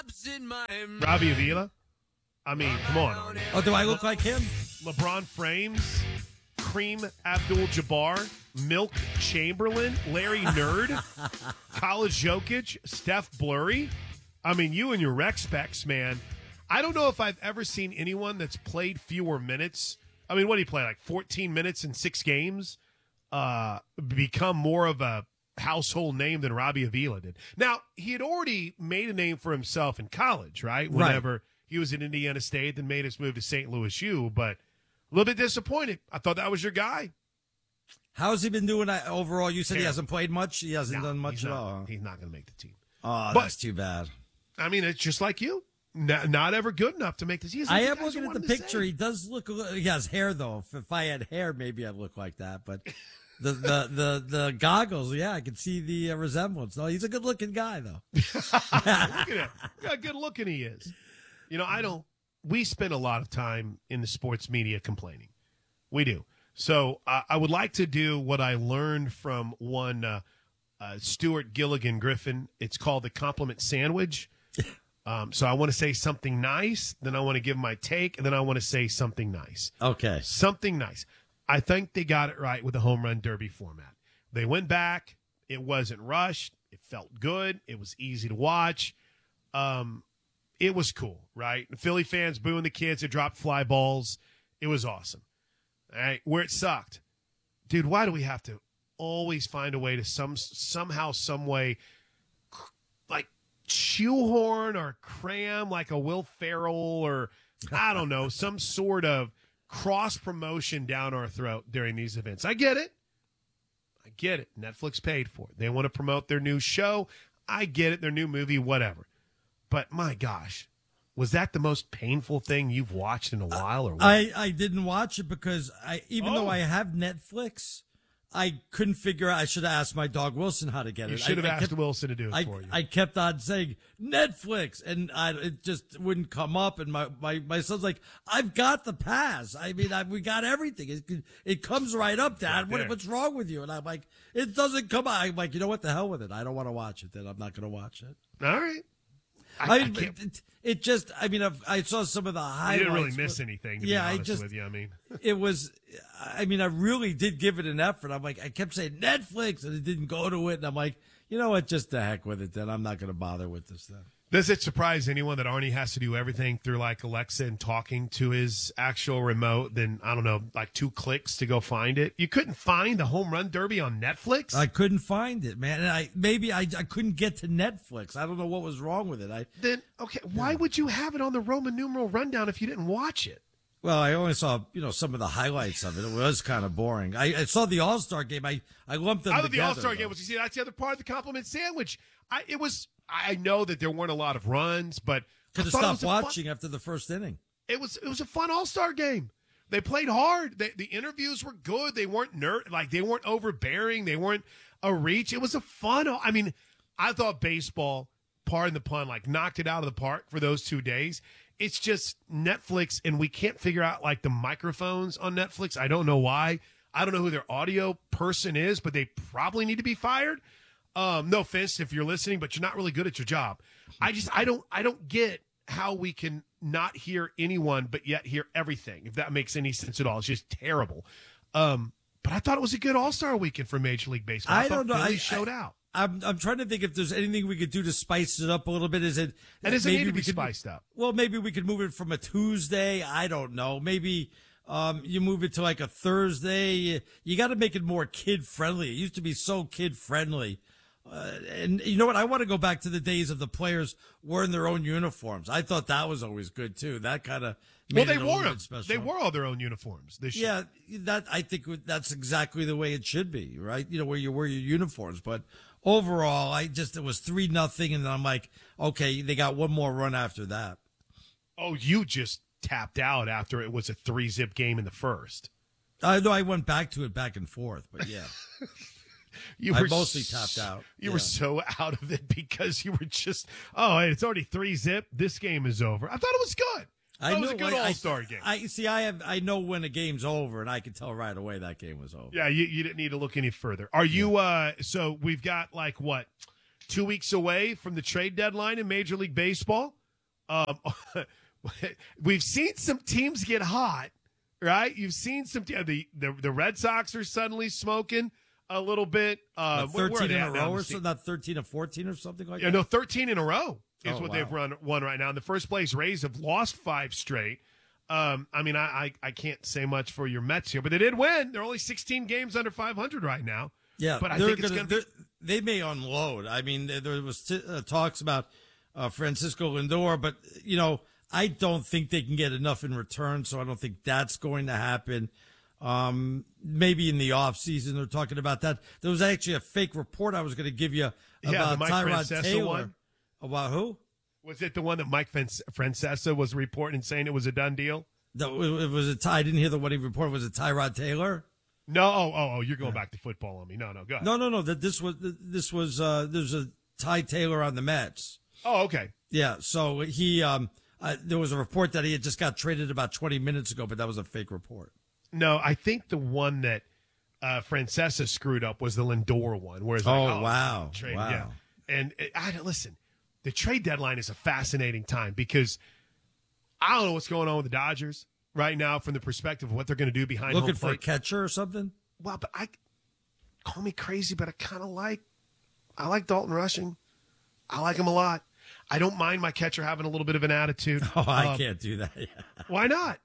Speaker 4: Robbie Avila? I mean, come on. Arnie.
Speaker 5: Oh, do I look like him?
Speaker 4: LeBron Frames, Kareem Abdul-Jabbar, Milk Chamberlain, Larry Nerd, College Jokic, Steph Blurry. I mean, you and your rec specs, man. I don't know if I've ever seen anyone that's played fewer minutes. I mean, what did he play, like fourteen minutes in six games? Uh, become more of a household name than Robbie Avila did. Now, he had already made a name for himself in college, right? Whenever right. he was at Indiana State, then made his move to Saint Louis U, but a little bit disappointed. I thought that was your guy.
Speaker 5: How's he been doing overall? You said
Speaker 4: yeah.
Speaker 5: he hasn't played much? He hasn't
Speaker 4: no,
Speaker 5: done much at
Speaker 4: not,
Speaker 5: all?
Speaker 4: He's not going to make the team.
Speaker 5: Oh,
Speaker 4: but,
Speaker 5: that's too bad.
Speaker 4: I mean, it's just like you. Not, not ever good enough to make the season.
Speaker 5: I am looking at the picture. He does look. He has hair though. If, if I had hair, maybe I'd look like that. But the the the, the goggles, yeah, I can see the uh, resemblance. No, he's a good looking guy though.
Speaker 4: Look at him. How good looking he is. You know, I don't. We spend a lot of time in the sports media complaining. We do. So uh, I would like to do what I learned from one uh, uh, Stuart Gilligan Griffin. It's called the compliment sandwich. Um, so I want to say something nice, then I want to give my take, and then I want to say something nice.
Speaker 5: Okay.
Speaker 4: Something nice. I think they got it right with the home run derby format. They went back. It wasn't rushed. It felt good. It was easy to watch. Um, it was cool, right? The Philly fans booing the kids that dropped fly balls. It was awesome. All right, where it sucked. Dude, why do we have to always find a way to some somehow, some way, like, shoehorn or cram like a Will Ferrell or, I don't know, some sort of cross-promotion down our throat during these events? I get it. I get it. Netflix paid for it. They want to promote their new show. I get it. Their new movie, whatever. But, my gosh, was that the most painful thing you've watched in a while? Or what?
Speaker 5: I, I didn't watch it because I even
Speaker 4: oh.
Speaker 5: though I have Netflix, I couldn't figure out. I should have asked my dog Wilson how to get
Speaker 4: you
Speaker 5: it.
Speaker 4: You should have
Speaker 5: I, I
Speaker 4: asked
Speaker 5: kept,
Speaker 4: Wilson to do it
Speaker 5: I,
Speaker 4: for you.
Speaker 5: I kept on saying Netflix, and I, it just wouldn't come up. And my, my, my son's like, "I've got the pass. I mean, I, we got everything. It, it comes right up, Dad.
Speaker 4: Right
Speaker 5: what, what's wrong with you?" And I'm like, "It doesn't come up." I'm like, "You know what? The hell with it. I don't want to watch it. Then I'm not going to watch it."
Speaker 4: All right. I,
Speaker 5: I,
Speaker 4: I
Speaker 5: it, it just, I mean, I've, I saw some of the highlights.
Speaker 4: You didn't really miss anything, to
Speaker 5: yeah,
Speaker 4: be honest
Speaker 5: I just,
Speaker 4: with you. I mean,
Speaker 5: it was, I mean, I really did give it an effort. I'm like, I kept saying Netflix, and it didn't go to it. And I'm like, you know what? Just the heck with it, then. I'm not going to bother with this then.
Speaker 4: Does it surprise anyone that Arnie has to do everything through like Alexa and talking to his actual remote? Then, I don't know, like two clicks to go find it? You couldn't find the home run derby on Netflix?
Speaker 5: I couldn't find it, man. And I maybe I, I couldn't get to Netflix. I don't know what was wrong with it. I
Speaker 4: Then, okay, why would you have it on the Roman numeral rundown if you didn't watch it?
Speaker 5: Well, I only saw, you know, some of the highlights of it. It was kind of boring. I, I saw the All-Star game. I, I lumped them
Speaker 4: I
Speaker 5: together.
Speaker 4: thought the All-Star game was, you see, that's the other part of the compliment sandwich. I, it was, I know that there weren't a lot of runs, but
Speaker 5: could have stopped watching fun, after the first inning.
Speaker 4: It was, it was a fun All-Star game. They played hard. They, the interviews were good. They weren't nerd, like they weren't overbearing. They weren't a reach. It was a fun. I mean, I thought baseball, pardon the pun, like knocked it out of the park for those two days. It's just Netflix, and we can't figure out like the microphones on Netflix. I don't know why. I don't know who their audio person is, but they probably need to be fired. Um, no offense if you're listening, but you're not really good at your job. I just I don't I don't get how we can not hear anyone but yet hear everything, if that makes any sense at all. It's just terrible. Um, but I thought it was a good All-Star weekend for Major League Baseball. I, I don't know. Philly I showed I, out.
Speaker 5: I'm I'm trying to think if there's anything we could do to spice it up a little bit. Is it
Speaker 4: and does it need to be
Speaker 5: could,
Speaker 4: spiced up?
Speaker 5: Well, maybe we could move it from a Tuesday. I don't know. Maybe um, you move it to like a Thursday. You, you got to make it more kid friendly. It used to be so kid friendly. Uh, and you know what? I want to go back to the days of the players wearing their own uniforms. I thought that was always good too. That kind of
Speaker 4: well, they wore them. They wore all their own uniforms this
Speaker 5: yeah,
Speaker 4: year.
Speaker 5: Yeah, that I think that's exactly the way it should be, right? You know, where you wear your uniforms. But overall, I just it was three nothing, and then I'm like, okay, they got one more run after that.
Speaker 4: Oh, you just tapped out after it was a three zip game in the first.
Speaker 5: I know I went back to it back and forth, but yeah.
Speaker 4: You
Speaker 5: I
Speaker 4: were
Speaker 5: mostly
Speaker 4: so,
Speaker 5: tapped out.
Speaker 4: You
Speaker 5: yeah.
Speaker 4: were so out of it because you were just, oh, it's already three zip. This game is over. I thought it was good.
Speaker 5: I
Speaker 4: That was
Speaker 5: know,
Speaker 4: a good
Speaker 5: I-
Speaker 4: All-Star game.
Speaker 5: I see. I have. I know when a game's over, and I can tell right away that game was over.
Speaker 4: Yeah, you, you didn't need to look any further. Are you? Uh, so we've got like what, two weeks away from the trade deadline in Major League Baseball. Um, we've seen some teams get hot, right? You've seen some te- the, the the Red Sox are suddenly smoking a little bit. Uh,
Speaker 5: What,
Speaker 4: where- where are
Speaker 5: thirteen
Speaker 4: they
Speaker 5: in
Speaker 4: at
Speaker 5: a
Speaker 4: now
Speaker 5: row
Speaker 4: in
Speaker 5: or
Speaker 4: the
Speaker 5: something?
Speaker 4: se-
Speaker 5: Not thirteen or fourteen or something like
Speaker 4: Yeah,
Speaker 5: that.
Speaker 4: no, thirteen in a row is
Speaker 5: Oh,
Speaker 4: what
Speaker 5: wow.
Speaker 4: they've run won right now. In the first place, Rays have lost five straight. Um, I mean, I, I I can't say much for your Mets here, but they did win. They're only sixteen games under five hundred right now.
Speaker 5: Yeah,
Speaker 4: but I
Speaker 5: they're
Speaker 4: think it's
Speaker 5: gonna,
Speaker 4: going to be.
Speaker 5: they're- they may unload. I mean, there there was t- uh, talks about uh, Francisco Lindor, but you know, I don't think they can get enough in return, so I don't think that's going to happen. Um, maybe in the off season they're talking about that. There was actually a fake report I was going to give you
Speaker 4: Yeah, the
Speaker 5: about
Speaker 4: Mike
Speaker 5: Tyrod
Speaker 4: Francesa
Speaker 5: Taylor.
Speaker 4: one?
Speaker 5: About who?
Speaker 4: Was it the one that Mike Fran- Francesa was reporting saying it was a done deal?
Speaker 5: That it was a Ty. I didn't hear the what he reported. Was it Tyrod Taylor?
Speaker 4: No. Oh, oh, oh, you're going back to football on me. No, no, go ahead.
Speaker 5: No, no, no. That this was this was uh, there's a Ty Taylor on the Mets.
Speaker 4: Oh, okay.
Speaker 5: Yeah. So he um, uh, there was a report that he had just got traded about twenty minutes ago, but that was a fake report.
Speaker 4: No, I think the one that uh, Francesa screwed up was the Lindor one. Whereas, like,
Speaker 5: Oh,
Speaker 4: oh,
Speaker 5: wow.
Speaker 4: trade,
Speaker 5: Wow.
Speaker 4: yeah. And uh, I listen. The trade deadline is a fascinating time because I don't know what's going on with the Dodgers right now from the perspective of what they're going to do behind
Speaker 5: Looking
Speaker 4: home
Speaker 5: for a
Speaker 4: plate.
Speaker 5: catcher or something.
Speaker 4: Well, but I call me crazy, but I kind of like I like Dalton Rushing. I like him a lot. I don't mind my catcher having a little bit of an attitude.
Speaker 5: Oh, I
Speaker 4: Um,
Speaker 5: can't do that.
Speaker 4: Why not?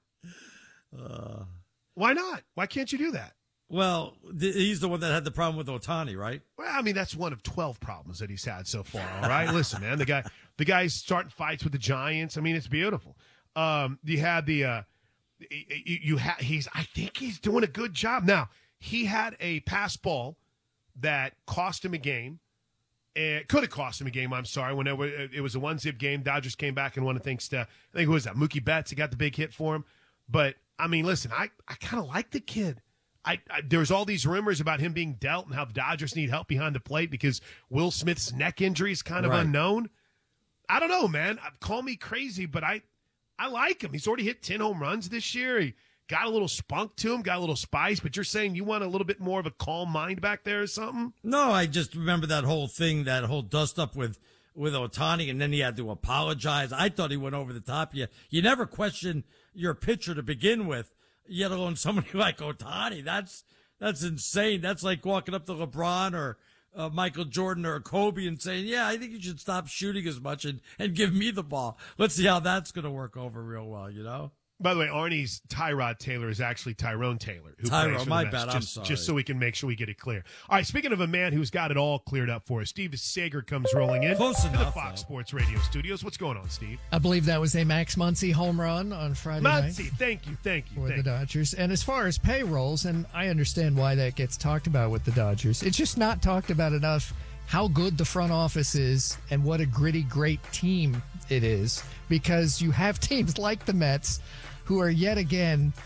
Speaker 5: Uh,
Speaker 4: Why not? Why can't you do that?
Speaker 5: well, th- he's the one that had the problem with Ohtani, right?
Speaker 4: Well, I mean, that's one of twelve problems that he's had so far. All right, listen, man, the guy, the guy's starting fights with the Giants. I mean, it's beautiful. Um, you had the, uh, you, you had he's. I think he's doing a good job now. He had a pass ball that cost him a game. It could have cost him a game. I'm sorry. Whenever it was a one zip game, Dodgers came back and won. Thanks to I think who was that? Mookie Betts. He got the big hit for him. But I mean, listen, I, I kind of like the kid. I, I there's all these rumors about him being dealt and how the Dodgers need help behind the plate because Will Smith's neck injury is kind of
Speaker 5: Right.
Speaker 4: unknown. I don't know, man. Call me crazy, but I I like him. He's already hit ten home runs this year. He got a little spunk to him, got a little spice. But you're saying you want a little bit more of a calm mind back there or something?
Speaker 5: No, I just remember that whole thing, that whole dust up with with Ohtani, and then he had to apologize. I thought he went over the top. You you never question your pitcher to begin with, yet alone somebody like Ohtani. That's that's insane. That's like walking up to LeBron or uh, Michael Jordan or Kobe and saying, "Yeah, I think you should stop shooting as much and and give me the ball." Let's see how that's going to work over real well. You know.
Speaker 4: By the way, Arnie's Tyrod Taylor is actually Tyrone Taylor. Who
Speaker 5: Tyrone,
Speaker 4: plays for the
Speaker 5: my
Speaker 4: Mets,
Speaker 5: bad, I'm
Speaker 4: just,
Speaker 5: sorry.
Speaker 4: Just so we can make sure we get it clear. All right, speaking of a man who's got it all cleared up for us, Steve Sager comes rolling in
Speaker 5: Close
Speaker 4: to the
Speaker 5: enough,
Speaker 4: Fox
Speaker 5: though.
Speaker 4: Sports Radio studios. What's going on, Steve?
Speaker 1: I believe that was a Max Muncy home run on Friday night
Speaker 4: Muncy, thank you, thank you.
Speaker 1: for
Speaker 4: thank
Speaker 1: the
Speaker 4: you.
Speaker 1: Dodgers. And as far as payrolls, and I understand why that gets talked about with the Dodgers, it's just not talked about enough how good the front office is and what a gritty, great team it is, because you have teams like the Mets who are yet again,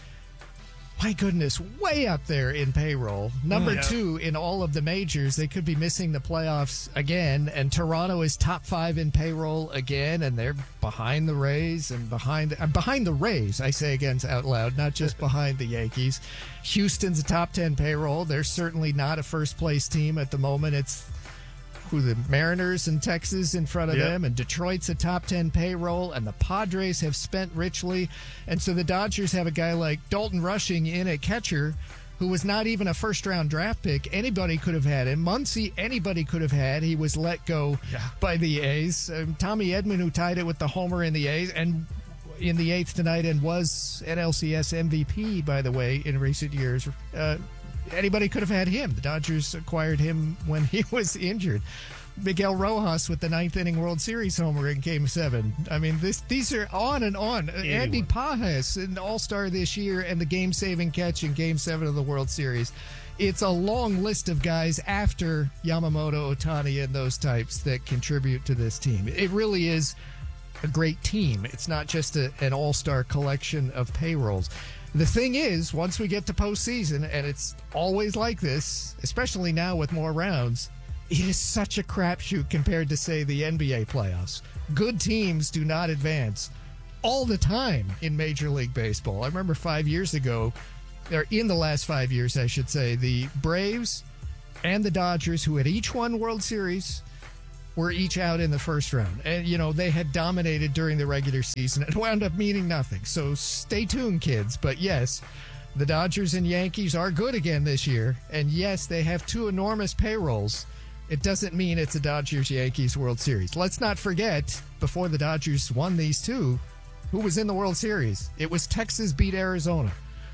Speaker 1: my goodness, way up there in payroll. Number
Speaker 4: Yeah.
Speaker 1: two in all of the majors. They could be missing the playoffs again. And Toronto is top five in payroll again, and they're behind the Rays and behind uh, behind the Rays. I say again out loud, not just behind the Yankees. Houston's a top ten payroll. They're certainly not a first place team at the moment. It's who the Mariners and Texas in front of
Speaker 4: Yep.
Speaker 1: them, and Detroit's a top ten payroll, and the Padres have spent richly. And so the Dodgers have a guy like Dalton Rushing in at catcher who was not even a first-round draft pick. Anybody could have had him. Muncy, anybody could have had. He was let go
Speaker 4: Yeah.
Speaker 1: by the A's. Um, Tommy Edman, who tied it with the homer in the A's, and in the eighth tonight, and was N L C S M V P, by the way, in recent years. Uh, Anybody could have had him. The Dodgers acquired him when he was injured. Miguel Rojas with the ninth inning World Series homer in Game Seven. I mean, this these are on and on.
Speaker 4: Anyone.
Speaker 1: Andy Pajas, an All-Star this year, and the game-saving catch in Game Seven of the World Series. It's a long list of guys after Yamamoto, Ohtani, and those types that contribute to this team. It really is a great team. It's not just a, an all-star collection of payrolls. The thing is, once we get to postseason, and it's always like this, especially now with more rounds, it is such a crapshoot compared to, say, the N B A playoffs. Good teams do not advance all the time in Major League Baseball. I remember five years ago, or in the last five years, I should say, the Braves and the Dodgers, who had each won World Series, were each out in the first round. And, you know, they had dominated during the regular season. It wound up meaning nothing. So stay tuned, kids. But yes, the Dodgers and Yankees are good again this year. And yes, they have two enormous payrolls. It doesn't mean it's a Dodgers-Yankees World Series. Let's not forget, before the Dodgers won these two, who was in the World Series? It was Texas beat Arizona.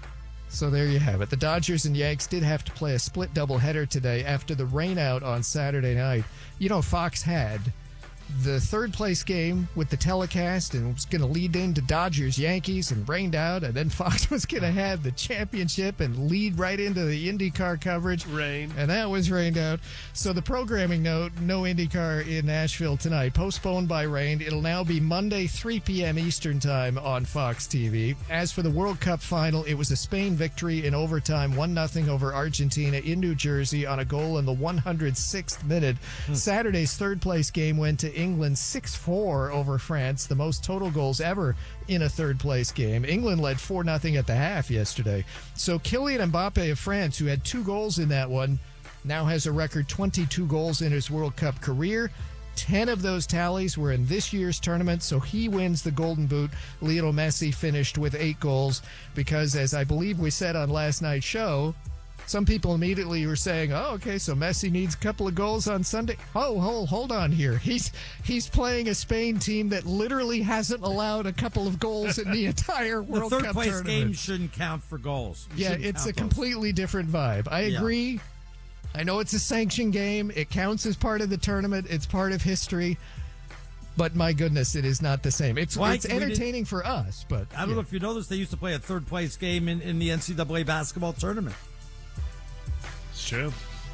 Speaker 1: So there you have it. The Dodgers and Yanks did have to play a split doubleheader today after the rainout on Saturday night. You know, Fox had the third place game with the telecast and was going to lead into Dodgers Yankees and rained out, and then Fox was going to have the championship and lead right into the IndyCar coverage.
Speaker 4: Rain.
Speaker 1: And that was rained out. So the programming note, no IndyCar in Nashville tonight, postponed by rain. It'll now be Monday, three p.m. Eastern time on Fox T V. As for the World Cup final, it was a Spain victory in overtime, one nothing over Argentina in New Jersey on a goal in the one hundred sixth minute. Hmm. Saturday's third place game went to England six four over France, the most total goals ever in a third place game. England led four nothing at the half yesterday. So Kylian Mbappe of France, who had two goals in that one, now has a record twenty-two goals in his World Cup career. ten of those tallies were in this year's tournament, so he wins the Golden Boot. Lionel Messi finished with eight goals because, as I believe we said on last night's show, some people immediately were saying, oh, okay, so Messi needs a couple of goals on Sunday. Oh, hold, hold on here. He's he's playing a Spain team that literally hasn't allowed a couple of goals in the entire World
Speaker 5: Cup tournament. The
Speaker 1: Cup
Speaker 5: third-place
Speaker 1: tournament.
Speaker 5: game shouldn't count for goals. You
Speaker 1: yeah, it's a
Speaker 5: those.
Speaker 1: completely different vibe. I
Speaker 5: Yeah.
Speaker 1: agree. I know it's a sanctioned game. It counts as part of the tournament. It's part of history. But my goodness, it is not the same. It's,
Speaker 5: Why-
Speaker 1: it's
Speaker 5: we didn't-
Speaker 1: entertaining for us, but
Speaker 5: I don't
Speaker 1: yeah.
Speaker 5: know if you know this. They used to play a third-place game in, in the N C double A basketball tournament.
Speaker 4: It's true.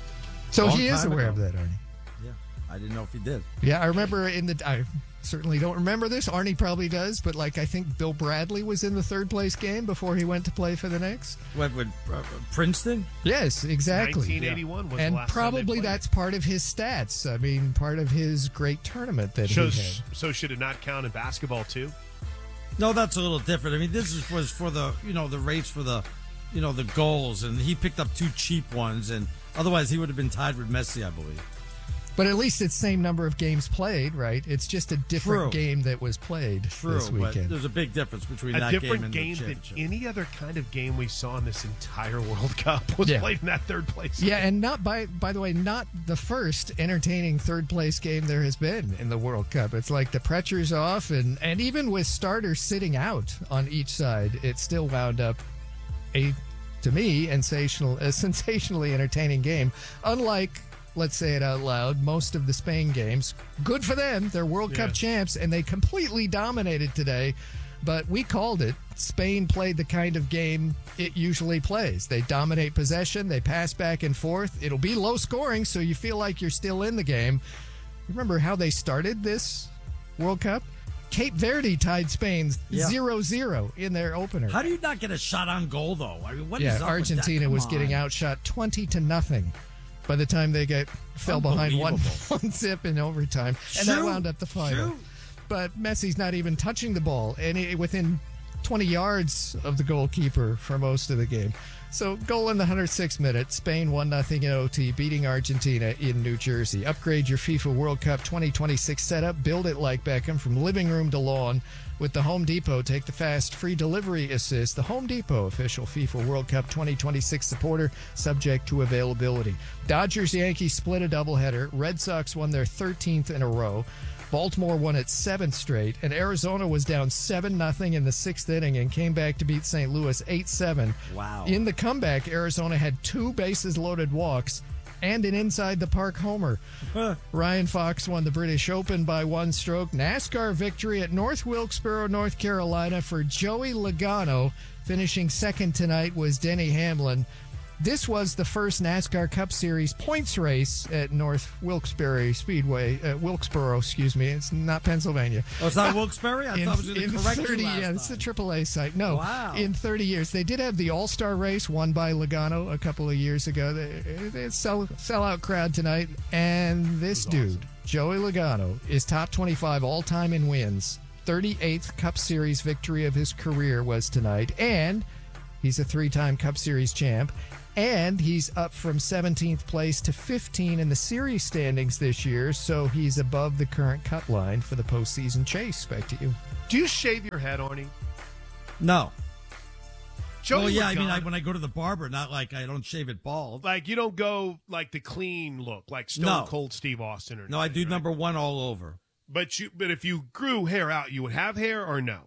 Speaker 1: So
Speaker 5: Long
Speaker 1: he is
Speaker 5: time
Speaker 1: aware
Speaker 5: ago.
Speaker 1: of that, Arnie.
Speaker 5: Yeah, I didn't know if he did.
Speaker 1: Yeah, I remember in the. I certainly don't remember this. Arnie probably does, but like I think Bill Bradley was in the third place game before he went to play for the Knicks.
Speaker 5: What, with uh, Princeton?
Speaker 1: Yes, exactly.
Speaker 4: nineteen eighty-one was the
Speaker 1: and
Speaker 4: last time they
Speaker 1: probably
Speaker 4: played.
Speaker 1: that's part of his stats. I mean, part of his great tournament that
Speaker 4: So,
Speaker 1: he had.
Speaker 4: so should it not count in basketball too?
Speaker 5: No, that's a little different. I mean, this is, was for the you know the race for the you know the goals, and he picked up two cheap ones, and otherwise he would have been tied with Messi, I believe.
Speaker 1: But at least it's same number of games played, right? It's just a different
Speaker 5: True.
Speaker 1: game that was played
Speaker 5: True,
Speaker 1: this
Speaker 5: but
Speaker 1: weekend.
Speaker 5: there's a big difference between
Speaker 4: A
Speaker 5: that
Speaker 4: different
Speaker 5: game and
Speaker 4: game
Speaker 5: the
Speaker 4: than
Speaker 5: championship.
Speaker 4: any other kind of game we saw in this entire World Cup was
Speaker 1: Yeah.
Speaker 4: played in that third place.
Speaker 1: Yeah,
Speaker 4: game.
Speaker 1: and not by by the way, not the first entertaining third place game there has been in the World Cup. It's like the pressure's off, and and even with starters sitting out on each side, it still wound up a, to me, sensational, a sensationally entertaining game. Unlike, let's say it out loud, most of the Spain games. Good for them. They're World Cup
Speaker 4: Yes.
Speaker 1: champs, and they completely dominated today. But we called it. Spain played the kind of game it usually plays. They dominate possession. They pass back and forth. It'll be low scoring, so you feel like you're still in the game. Remember how they started this World Cup? Cape Verde tied Spain
Speaker 5: Yeah.
Speaker 1: zero zero in their opener.
Speaker 5: How do you not get a shot on goal, though? I mean, what is
Speaker 1: yeah,
Speaker 5: up with
Speaker 1: Argentina
Speaker 5: that? Come
Speaker 1: was getting
Speaker 5: on.
Speaker 1: outshot twenty to nothing by the time they get fell behind one,
Speaker 5: Unbelievable.
Speaker 1: one zip in overtime, and that
Speaker 5: Shoot.
Speaker 1: wound up the final.
Speaker 5: Shoot.
Speaker 1: But Messi's not even touching the ball, and he, within twenty yards of the goalkeeper for most of the game. So goal in the one hundred sixth minute. Spain one nothing in O T, beating Argentina in New Jersey. Upgrade your FIFA World Cup twenty twenty-six setup. Build it like Beckham from living room to lawn. With the Home Depot, take the fast free delivery assist. The Home Depot, official FIFA World Cup twenty twenty-six supporter, subject to availability. Dodgers Yankees split a doubleheader. Red Sox won their thirteenth in a row. Baltimore won its seventh straight, and Arizona was down seven nothing in the sixth inning and came back to beat Saint Louis eight seven.
Speaker 5: Wow.
Speaker 1: In the comeback, Arizona had two bases-loaded walks and an inside-the-park homer. Ryan Fox won the British Open by one stroke. NASCAR victory at North Wilkesboro, North Carolina for Joey Logano. Finishing second tonight was Denny Hamlin. This was the first NASCAR Cup Series points race at North Wilkes-Barre Speedway. Uh, Wilkesboro, excuse me. It's not Pennsylvania.
Speaker 5: Oh, it's not Wilkes-Barre? I
Speaker 1: in,
Speaker 5: thought it was going
Speaker 1: in
Speaker 5: to correct
Speaker 1: thirty,
Speaker 5: you last
Speaker 1: yeah, it's the
Speaker 5: time.
Speaker 1: triple A site. No,
Speaker 5: Wow.
Speaker 1: in thirty years. They did have the All-Star race won by Logano a couple of years ago. They, they sell, sell-out crowd tonight. And this dude, Joey Logano, is top twenty-five all-time in wins. thirty-eighth Cup Series victory of his career was tonight, and he's a three-time Cup Series champ, and he's up from seventeenth place to fifteen in the series standings this year, so he's above the current cut line for the postseason chase. Back to you.
Speaker 4: Do you shave your head, Arnie?
Speaker 5: No.
Speaker 4: Joey
Speaker 5: well, yeah, I
Speaker 4: Logano-
Speaker 5: mean, I, when I go to the barber, not like I don't shave it bald.
Speaker 4: Like, you don't go like the clean look, like Stone
Speaker 5: No.
Speaker 4: Cold Steve Austin or anything,
Speaker 5: No, I do
Speaker 4: right?
Speaker 5: number one all over.
Speaker 4: But you, but if you grew hair out, you would have hair or no?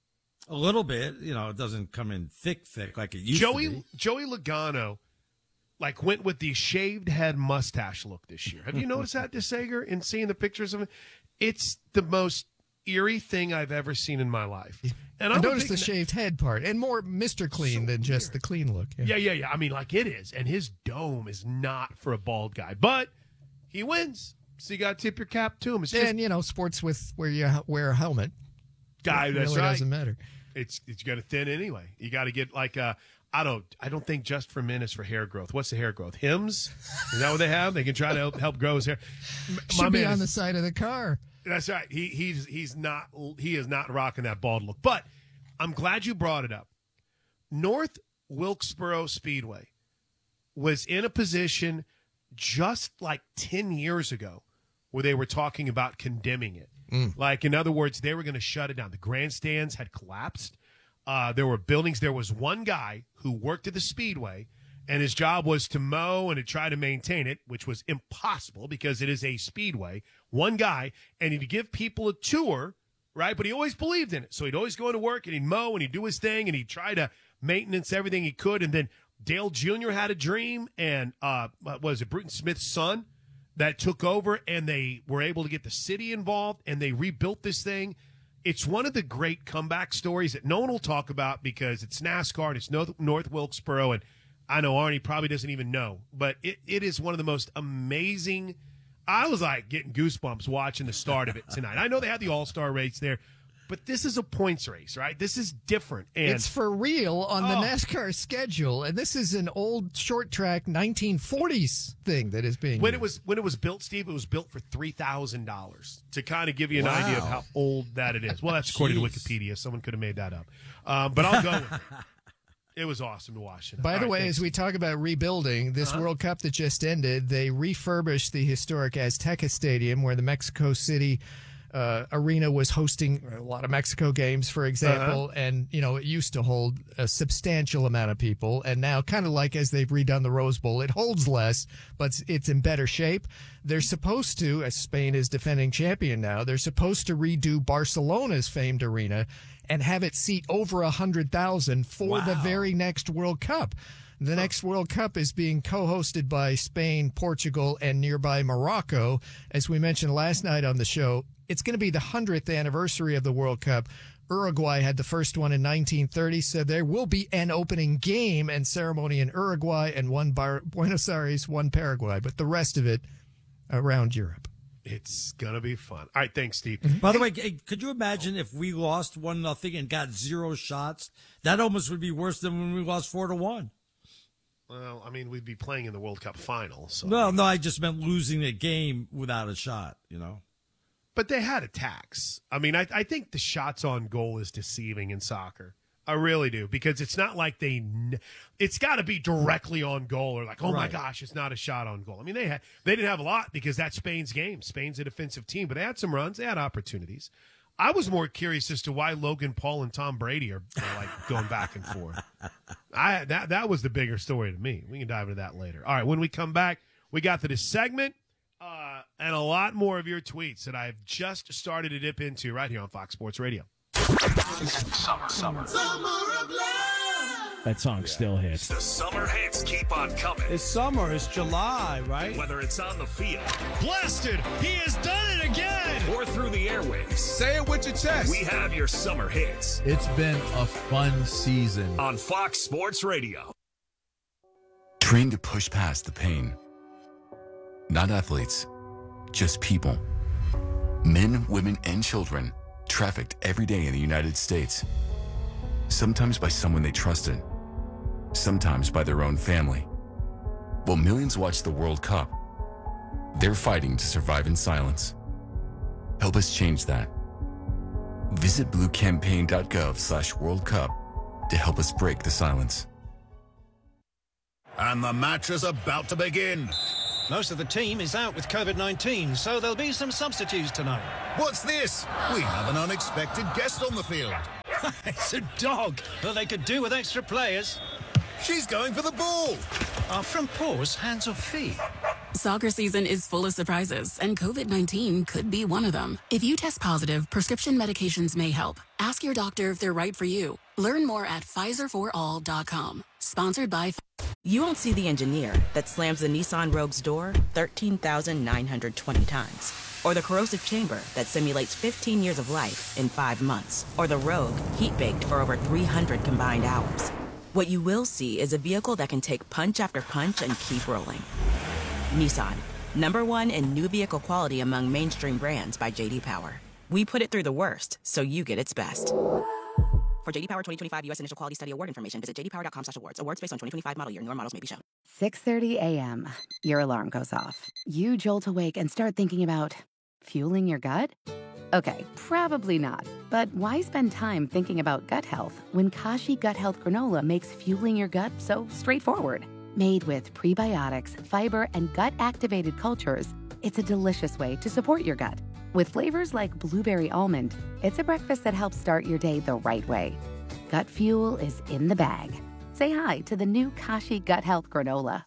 Speaker 5: A little bit. You know, it doesn't come in thick, thick like it used
Speaker 4: Joey
Speaker 5: to be.
Speaker 4: Joey Logano, like, went with the shaved head mustache look this year. Have you noticed that, DeSager, in seeing the pictures of it? It's the most eerie thing I've ever seen in my life. And
Speaker 1: I
Speaker 4: I'm a
Speaker 1: noticed
Speaker 4: big-
Speaker 1: the shaved head part, and more Mister Clean than just the clean look.
Speaker 4: Yeah, yeah, yeah. I mean, like, it is. And his dome is not for a bald guy. But he wins. So you got to tip your cap to him. It's just,
Speaker 1: And, you know, sports with where you wear a helmet.
Speaker 4: guy,
Speaker 1: it
Speaker 4: that's
Speaker 1: really
Speaker 4: right.
Speaker 1: doesn't matter.
Speaker 4: It's it's got to thin anyway. You got to get like uh I don't I don't think Just for Men is for hair growth. What's the hair growth? Hims? Is that what they have? They can try to help, help grow his hair. M-
Speaker 1: Should be
Speaker 4: man
Speaker 1: on
Speaker 4: is-
Speaker 1: the side of the car.
Speaker 4: That's right. He he's he's not he is not rocking that bald look. But I'm glad you brought it up. North Wilkesboro Speedway was in a position just like ten years ago where they were talking about condemning it.
Speaker 1: Mm.
Speaker 4: Like, in other words, they were going to shut it down. The grandstands had collapsed. Uh, there were buildings. There was one guy who worked at the Speedway, and his job was to mow and to try to maintain it, which was impossible because it is a Speedway. One guy, and he'd give people a tour, right? But he always believed in it. So he'd always go into work, and he'd mow, and he'd do his thing, and he'd try to maintenance everything he could. And then Dale Junior had a dream, and uh, what was it, Bruton Smith's son, that took over, and they were able to get the city involved, and they rebuilt this thing. It's one of the great comeback stories that no one will talk about because it's NASCAR and it's North, North Wilkesboro, and I know Arnie probably doesn't even know, but it, it is one of the most amazing. I was like getting goosebumps watching the start of it tonight. I know they had the All-Star race there, but this is a points race, right? This is different. And
Speaker 1: It's for real on the
Speaker 4: Oh.
Speaker 1: NASCAR schedule, and this is an old short track nineteen forties thing that is being
Speaker 4: when
Speaker 1: used.
Speaker 4: it was when it was built, Steve, it was built for three thousand dollars to kind of give you an
Speaker 1: Wow.
Speaker 4: idea of how old that it is. Well, that's according to
Speaker 5: Jeez.
Speaker 4: Wikipedia. Someone could have made that up, um, but I'll go with it. It was awesome to watch it.
Speaker 1: By
Speaker 4: All
Speaker 1: the
Speaker 4: right,
Speaker 1: way,
Speaker 4: thanks.
Speaker 1: as we talk about rebuilding, this
Speaker 4: Uh-huh.
Speaker 1: World Cup that just ended, they refurbished the historic Azteca Stadium where the Mexico City uh, arena was hosting a lot of Mexico games, for example.
Speaker 4: Uh-huh.
Speaker 1: And, you know, it used to hold a substantial amount of people. And now, kind of like as they've redone the Rose Bowl, it holds less, but it's- it's in better shape. They're supposed to, as Spain is defending champion now, they're supposed to redo Barcelona's famed arena and have it seat over one hundred thousand for the
Speaker 5: Wow.
Speaker 1: very next World Cup. The next World Cup is being co-hosted by Spain, Portugal, and nearby Morocco. As we mentioned last night on the show, it's going to be the hundredth anniversary of the World Cup. Uruguay had the first one in nineteen thirty, so there will be an opening game and ceremony in Uruguay and one Bar- Buenos Aires, one Paraguay, but the rest of it around Europe.
Speaker 4: It's gonna be fun. All right, thanks, Steve.
Speaker 5: By the way, hey, could you imagine if we lost one nothing and got zero shots? That almost would be worse than when we lost four to one.
Speaker 4: Well, I mean, we'd be playing in the World Cup final, so.
Speaker 5: No, no, I just meant losing a game without a shot. You know.
Speaker 4: But they had attacks. I mean, I, I think the shots on goal is deceiving in soccer. I really do, because it's not like they. kn- It's got to be directly on goal, or like, oh my
Speaker 5: Right.
Speaker 4: gosh, it's not a shot on goal. I mean, they had they didn't have a lot because that's Spain's game. Spain's a defensive team, but they had some runs, they had opportunities. I was more curious as to why Logan Paul and Tom Brady are, are like going back and forth. I that that was the bigger story to me. We can dive into that later. All right, when we come back, we got to this segment uh, and a lot more of your tweets that I've just started to dip into right here on Fox Sports Radio.
Speaker 7: Summer, summer. That song still hits.
Speaker 2: The summer hits keep on coming.
Speaker 6: It's summer. It's July, right?
Speaker 2: Whether it's on the field,
Speaker 6: Blasted! He has done it again!
Speaker 2: or through the airwaves,
Speaker 6: Say it with your chest.
Speaker 2: we have your summer hits
Speaker 6: It's been a fun season.
Speaker 2: on Fox Sports Radio.
Speaker 22: Trained to push past the pain. Not athletes, just people. Men, women, and children trafficked every day in the United States. Sometimes by someone they trusted, sometimes by their own family. While millions watch the World Cup, they're fighting to survive in silence. Help us change that. Visit bluecampaign.gov slash World Cup to help us break the silence.
Speaker 8: And the match is about to begin.
Speaker 6: Most of the team is out with COVID nineteen, so there'll be some substitutes tonight.
Speaker 8: What's this? We have an unexpected guest on the field.
Speaker 6: It's a dog. Well, they could do with extra players.
Speaker 8: She's going for the ball.
Speaker 6: Are front paws hands or feet?
Speaker 10: Soccer season is full of surprises, and COVID nineteen could be one of them. If you test positive, prescription medications may help. Ask your doctor if they're right for you. Learn more at Pfizer for all dot com. Sponsored by...
Speaker 9: You won't see the engineer that slams the Nissan Rogue's door thirteen thousand nine hundred twenty times. Or the corrosive chamber that simulates fifteen years of life in five months. Or the Rogue heat-baked for over three hundred combined hours. What you will see is a vehicle that can take punch after punch and keep rolling. Nissan, number one in new vehicle quality among mainstream brands by J D Power. We put it through the worst, so you get its best. For J D Power twenty twenty-five U S Initial Quality Study Award information, visit j d power dot com slash awards. Awards based on twenty twenty-five model year. Newer models may be shown.
Speaker 19: six thirty a.m. Your alarm goes off. You jolt awake and start thinking about fueling your gut? Okay, probably not. But why spend time thinking about gut health when Kashi Gut Health Granola makes fueling your gut so straightforward? Made with prebiotics, fiber, and gut-activated cultures, it's a delicious way to support your gut. With flavors like blueberry almond, it's a breakfast that helps start your day the right way. Gut fuel is in the bag. Say hi to the new Kashi Gut Health Granola.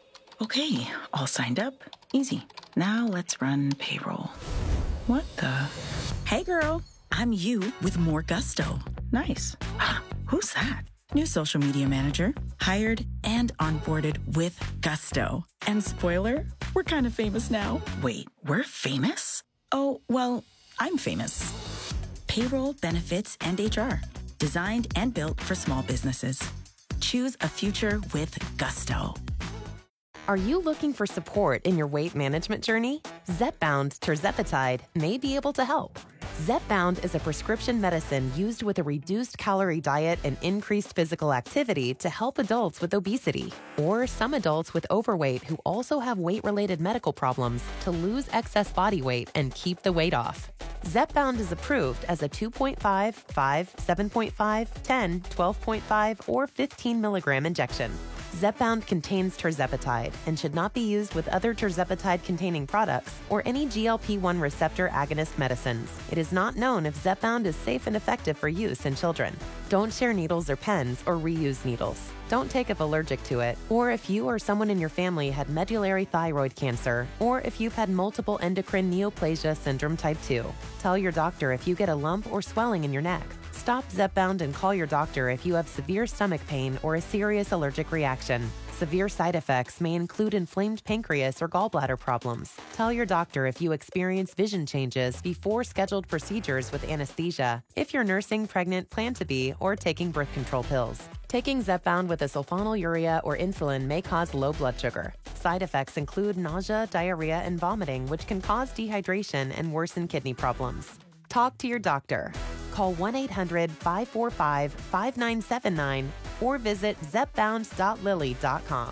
Speaker 18: Okay, all signed up. Easy. Now let's run payroll. What the? Hey girl, I'm you with more gusto. Nice. Who's that? New social media manager, hired and onboarded with gusto. And spoiler, we're kind of famous now. Wait, we're famous? Oh, well, I'm famous. Payroll, benefits, and H R. Designed and built for small businesses. Choose a future with gusto.
Speaker 20: Are you looking for support in your weight management journey? Zepbound tirzepatide may be able to help. Zepbound is a prescription medicine used with a reduced calorie diet and increased physical activity to help adults with obesity or some adults with overweight who also have weight-related medical problems to lose excess body weight and keep the weight off. Zepbound is approved as a two point five, five, seven point five, ten, twelve point five, or fifteen milligram injection. Zepbound contains tirzepatide and should not be used with other tirzepatide-containing products or any G L P one receptor agonist medicines. It is not known if Zepbound is safe and effective for use in children. Don't share needles or pens or reuse needles. Don't take if allergic to it, or if you or someone in your family had medullary thyroid cancer, or if you've had multiple endocrine neoplasia syndrome type two. Tell your doctor if you get a lump or swelling in your neck. Stop Zepbound and call your doctor if you have severe stomach pain or a serious allergic reaction. Severe side effects may include inflamed pancreas or gallbladder problems. Tell your doctor if you experience vision changes before scheduled procedures with anesthesia, if you're nursing, pregnant, plan to be, or taking birth control pills. Taking Zepbound with a sulfonylurea or insulin may cause low blood sugar. Side effects include nausea, diarrhea, and vomiting, which can cause dehydration and worsen kidney problems. Talk to your doctor. Call one eight hundred, five four five, five nine seven nine or visit zepbound dot lilly dot com.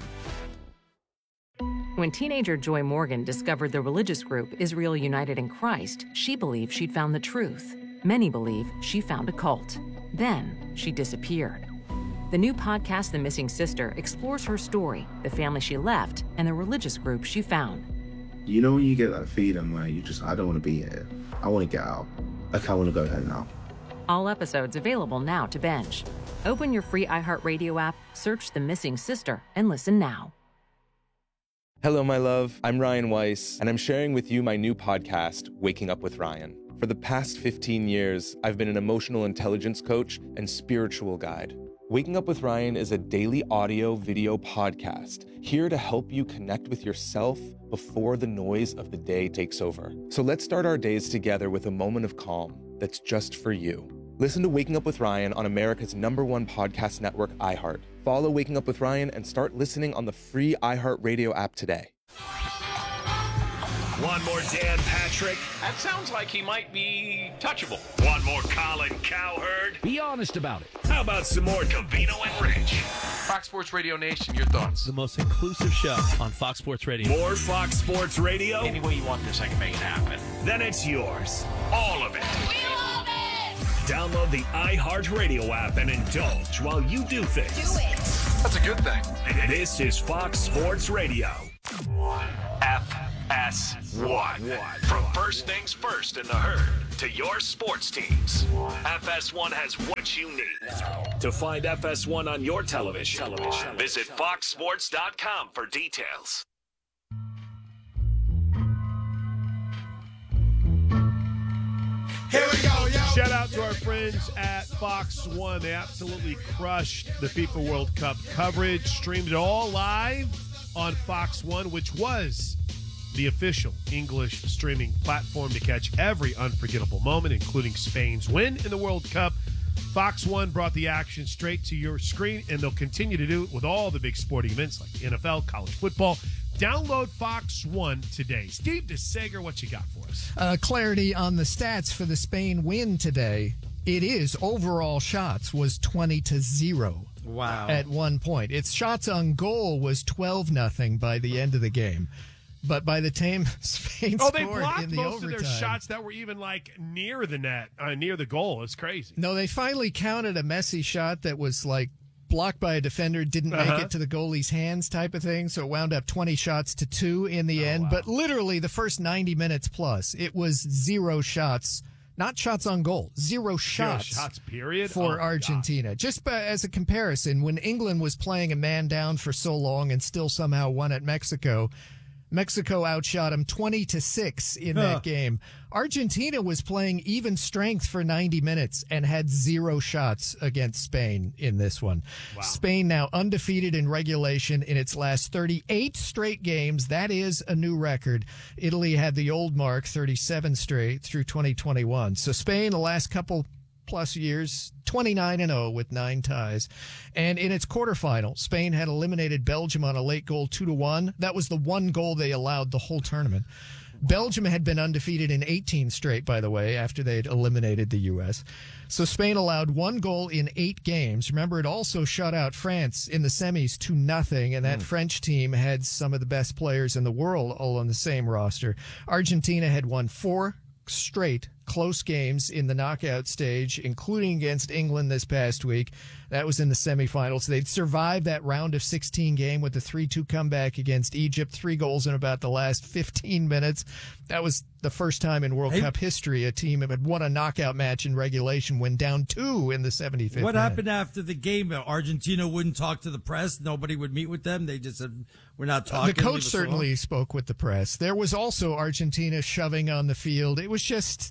Speaker 23: When teenager Joy Morgan discovered the religious group Israel United in Christ, she believed she'd found the truth. Many believe she found a cult. Then she disappeared. The new podcast, The Missing Sister, explores her story, the family she left, and the religious group she found.
Speaker 24: You know when you get that feeling where you just, I don't want to be here. I want to get out. Like, I want to go home now.
Speaker 23: All episodes available now to binge. Open your free iHeartRadio app, search The Missing Sister, and listen now.
Speaker 25: Hello, my love. I'm Ryan Weiss, and I'm sharing with you my new podcast, Waking Up with Ryan. For the past fifteen years, I've been an emotional intelligence coach and spiritual guide. Waking Up with Ryan is a daily audio video podcast here to help you connect with yourself before the noise of the day takes over. So let's start our days together with a moment of calm that's just for you. Listen to Waking Up with Ryan on America's number one podcast network, iHeart. Follow Waking Up with Ryan and start listening on the free iHeartRadio app today.
Speaker 2: One more Dan Patrick.
Speaker 26: That sounds like he might be touchable.
Speaker 2: One more Colin Cowherd.
Speaker 26: Be honest about it.
Speaker 2: How about some more Covino and Rich?
Speaker 27: Fox Sports Radio Nation, your thoughts?
Speaker 6: The most inclusive show on Fox Sports Radio.
Speaker 2: More Fox Sports Radio?
Speaker 26: Any way you want this, I can make it happen.
Speaker 2: Then it's yours. All of it.
Speaker 26: We love it!
Speaker 2: Download the iHeartRadio app and indulge while you do things. Do it.
Speaker 27: That's a good thing.
Speaker 2: This is Fox Sports Radio. F S one. From first things first in the herd to your sports teams, F S one has what you need. To find F S one on your television, television. visit fox sports dot com for details.
Speaker 4: Here we go, yo. Shout out to our friends at Fox one. They absolutely crushed the FIFA World Cup coverage. Streamed it all live on Fox one, which was the official English streaming platform to catch every unforgettable moment, including Spain's win in the World Cup. Fox one brought the action straight to your screen, and they'll continue to do it with all the big sporting events like the N F L, college football. Download Fox one today. Steve DeSager, what you got for us?
Speaker 1: Uh, clarity on the stats for the Spain win today. It is overall shots was twenty to zero.
Speaker 5: Wow.
Speaker 1: At one point. Its shots on goal was twelve nothing by the end of the game. But by the time Spain
Speaker 4: oh,
Speaker 1: scored
Speaker 4: they blocked
Speaker 1: in the
Speaker 4: most
Speaker 1: overtime,
Speaker 4: of their shots that were even like near the net, uh, near the goal. It's crazy.
Speaker 1: No, they finally counted a Messi shot that was like blocked by a defender, didn't make
Speaker 4: Uh-huh.
Speaker 1: it to the goalie's hands type of thing. So it wound up twenty shots to two in the
Speaker 4: Oh,
Speaker 1: end.
Speaker 4: wow.
Speaker 1: But literally the first ninety minutes plus, it was zero shots, not shots on goal, zero shots.
Speaker 4: Zero shots, period.
Speaker 1: For
Speaker 4: Oh, my
Speaker 1: Argentina. Just by, as a comparison, when England was playing a man down for so long and still somehow won at Mexico, Mexico outshot them twenty to six in
Speaker 5: Huh.
Speaker 1: that game. Argentina was playing even strength for ninety minutes and had zero shots against Spain in this one.
Speaker 4: Wow.
Speaker 1: Spain now undefeated in regulation in its last thirty-eight straight games. That is a new record. Italy had the old mark, thirty-seven straight through twenty twenty-one. So Spain, the last couple plus years, twenty-nine and oh with nine ties. And in its quarterfinal, Spain had eliminated Belgium on a late goal two to one. That was the one goal they allowed the whole tournament. Belgium had been undefeated in eighteen straight, by the way, after they had eliminated the U S. So Spain allowed one goal in eight games. Remember, it also shut out France in the semis to nothing, and that mm. French team had some of the best players in the world all on the same roster. Argentina had won four straight close games in the knockout stage, including against England this past week. That was in the semifinals. They'd survived that round of sixteen game with the three two comeback against Egypt, three goals in about the last fifteen minutes. That was the first time in World
Speaker 5: Hey.
Speaker 1: Cup history a team had won a knockout match in regulation when down two in the seventy-fifth
Speaker 5: What
Speaker 1: minute.
Speaker 5: happened after the game? Argentina wouldn't talk to the press. Nobody would meet with them. They just said, we're not talking.
Speaker 1: The coach
Speaker 5: Leave us
Speaker 1: certainly
Speaker 5: alone."
Speaker 1: spoke with the press. There was also Argentina shoving on the field. It was just,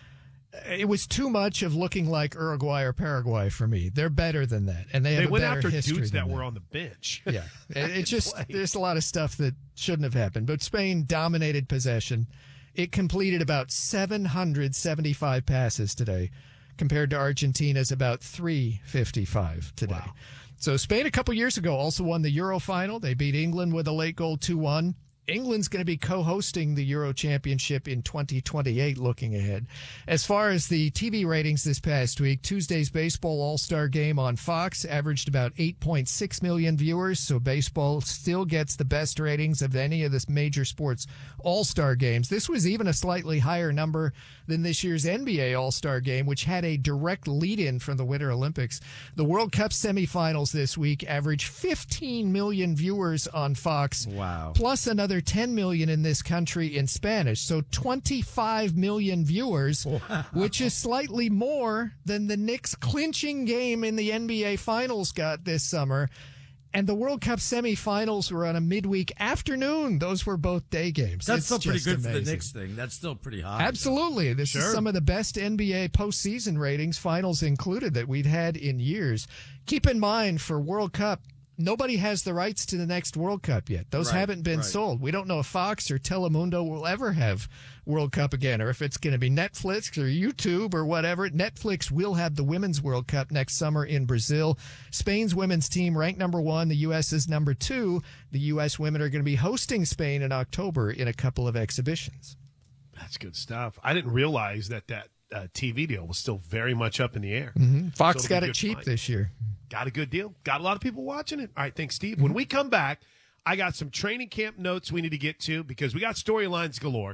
Speaker 1: it was too much of looking like Uruguay or Paraguay for me. They're better than that, and they have
Speaker 4: They
Speaker 1: a
Speaker 4: went
Speaker 1: better
Speaker 4: after
Speaker 1: history
Speaker 4: dudes
Speaker 1: than
Speaker 4: that were on the bench.
Speaker 1: Yeah, it, it just there's a lot of stuff that shouldn't have happened. But Spain dominated possession. It completed about seven hundred seventy-five passes today, compared to Argentina's about three fifty-five today.
Speaker 4: Wow.
Speaker 1: So Spain a couple years ago also won the Euro final. They beat England with a late goal two one. England's going to be co-hosting the Euro Championship in twenty twenty-eight looking ahead. As far as the T V ratings this past week, Tuesday's baseball all-star game on Fox averaged about eight point six million viewers, so baseball still gets the best ratings of any of the major sports all-star games. This was even a slightly higher number than this year's N B A all-star game, which had a direct lead-in from the Winter Olympics. The World Cup semifinals this week averaged fifteen million viewers on Fox.
Speaker 5: Wow.
Speaker 1: Plus another ten million in this country in Spanish. So twenty-five million viewers, wow. which is slightly more than the Knicks clinching game in the N B A Finals got this summer. And the World Cup semifinals were on a midweek afternoon. Those were both day games.
Speaker 5: That's
Speaker 1: It's
Speaker 5: still pretty
Speaker 1: just
Speaker 5: good for the
Speaker 1: amazing.
Speaker 5: Knicks thing. That's still pretty high.
Speaker 1: Absolutely. This
Speaker 5: Sure.
Speaker 1: is some of the best N B A postseason ratings, finals included, that we've had in years. Keep in mind, for World Cup, nobody has the rights to the next World Cup yet. Those
Speaker 5: Right,
Speaker 1: haven't been
Speaker 5: right.
Speaker 1: sold. We don't know if Fox or Telemundo will ever have World Cup again, or if it's going to be Netflix or YouTube or whatever. Netflix will have the Women's World Cup next summer in Brazil. Spain's women's team ranked number one. The U S is number two. The U S women are going to be hosting Spain in October in a couple of exhibitions.
Speaker 4: That's good stuff. I didn't realize that that uh, T V deal was still very much up in the air.
Speaker 1: Mm-hmm. Fox
Speaker 4: So it'll be
Speaker 1: got it
Speaker 4: good
Speaker 1: cheap
Speaker 4: find.
Speaker 1: this year.
Speaker 4: Got a good deal. Got a lot of people watching it. All right, thanks, Steve. When we come back, I got some training camp notes we need to get to because we got storylines galore.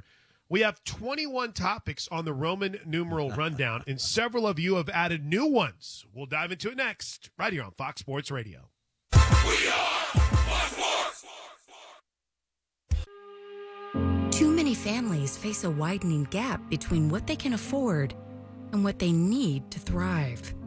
Speaker 4: We have twenty-one topics on the Roman numeral rundown, and several of you have added new ones. We'll dive into it next, right here on Fox Sports Radio.
Speaker 3: We are Fox Sports.
Speaker 11: Too many families face a widening gap between what they can afford and what they need to thrive.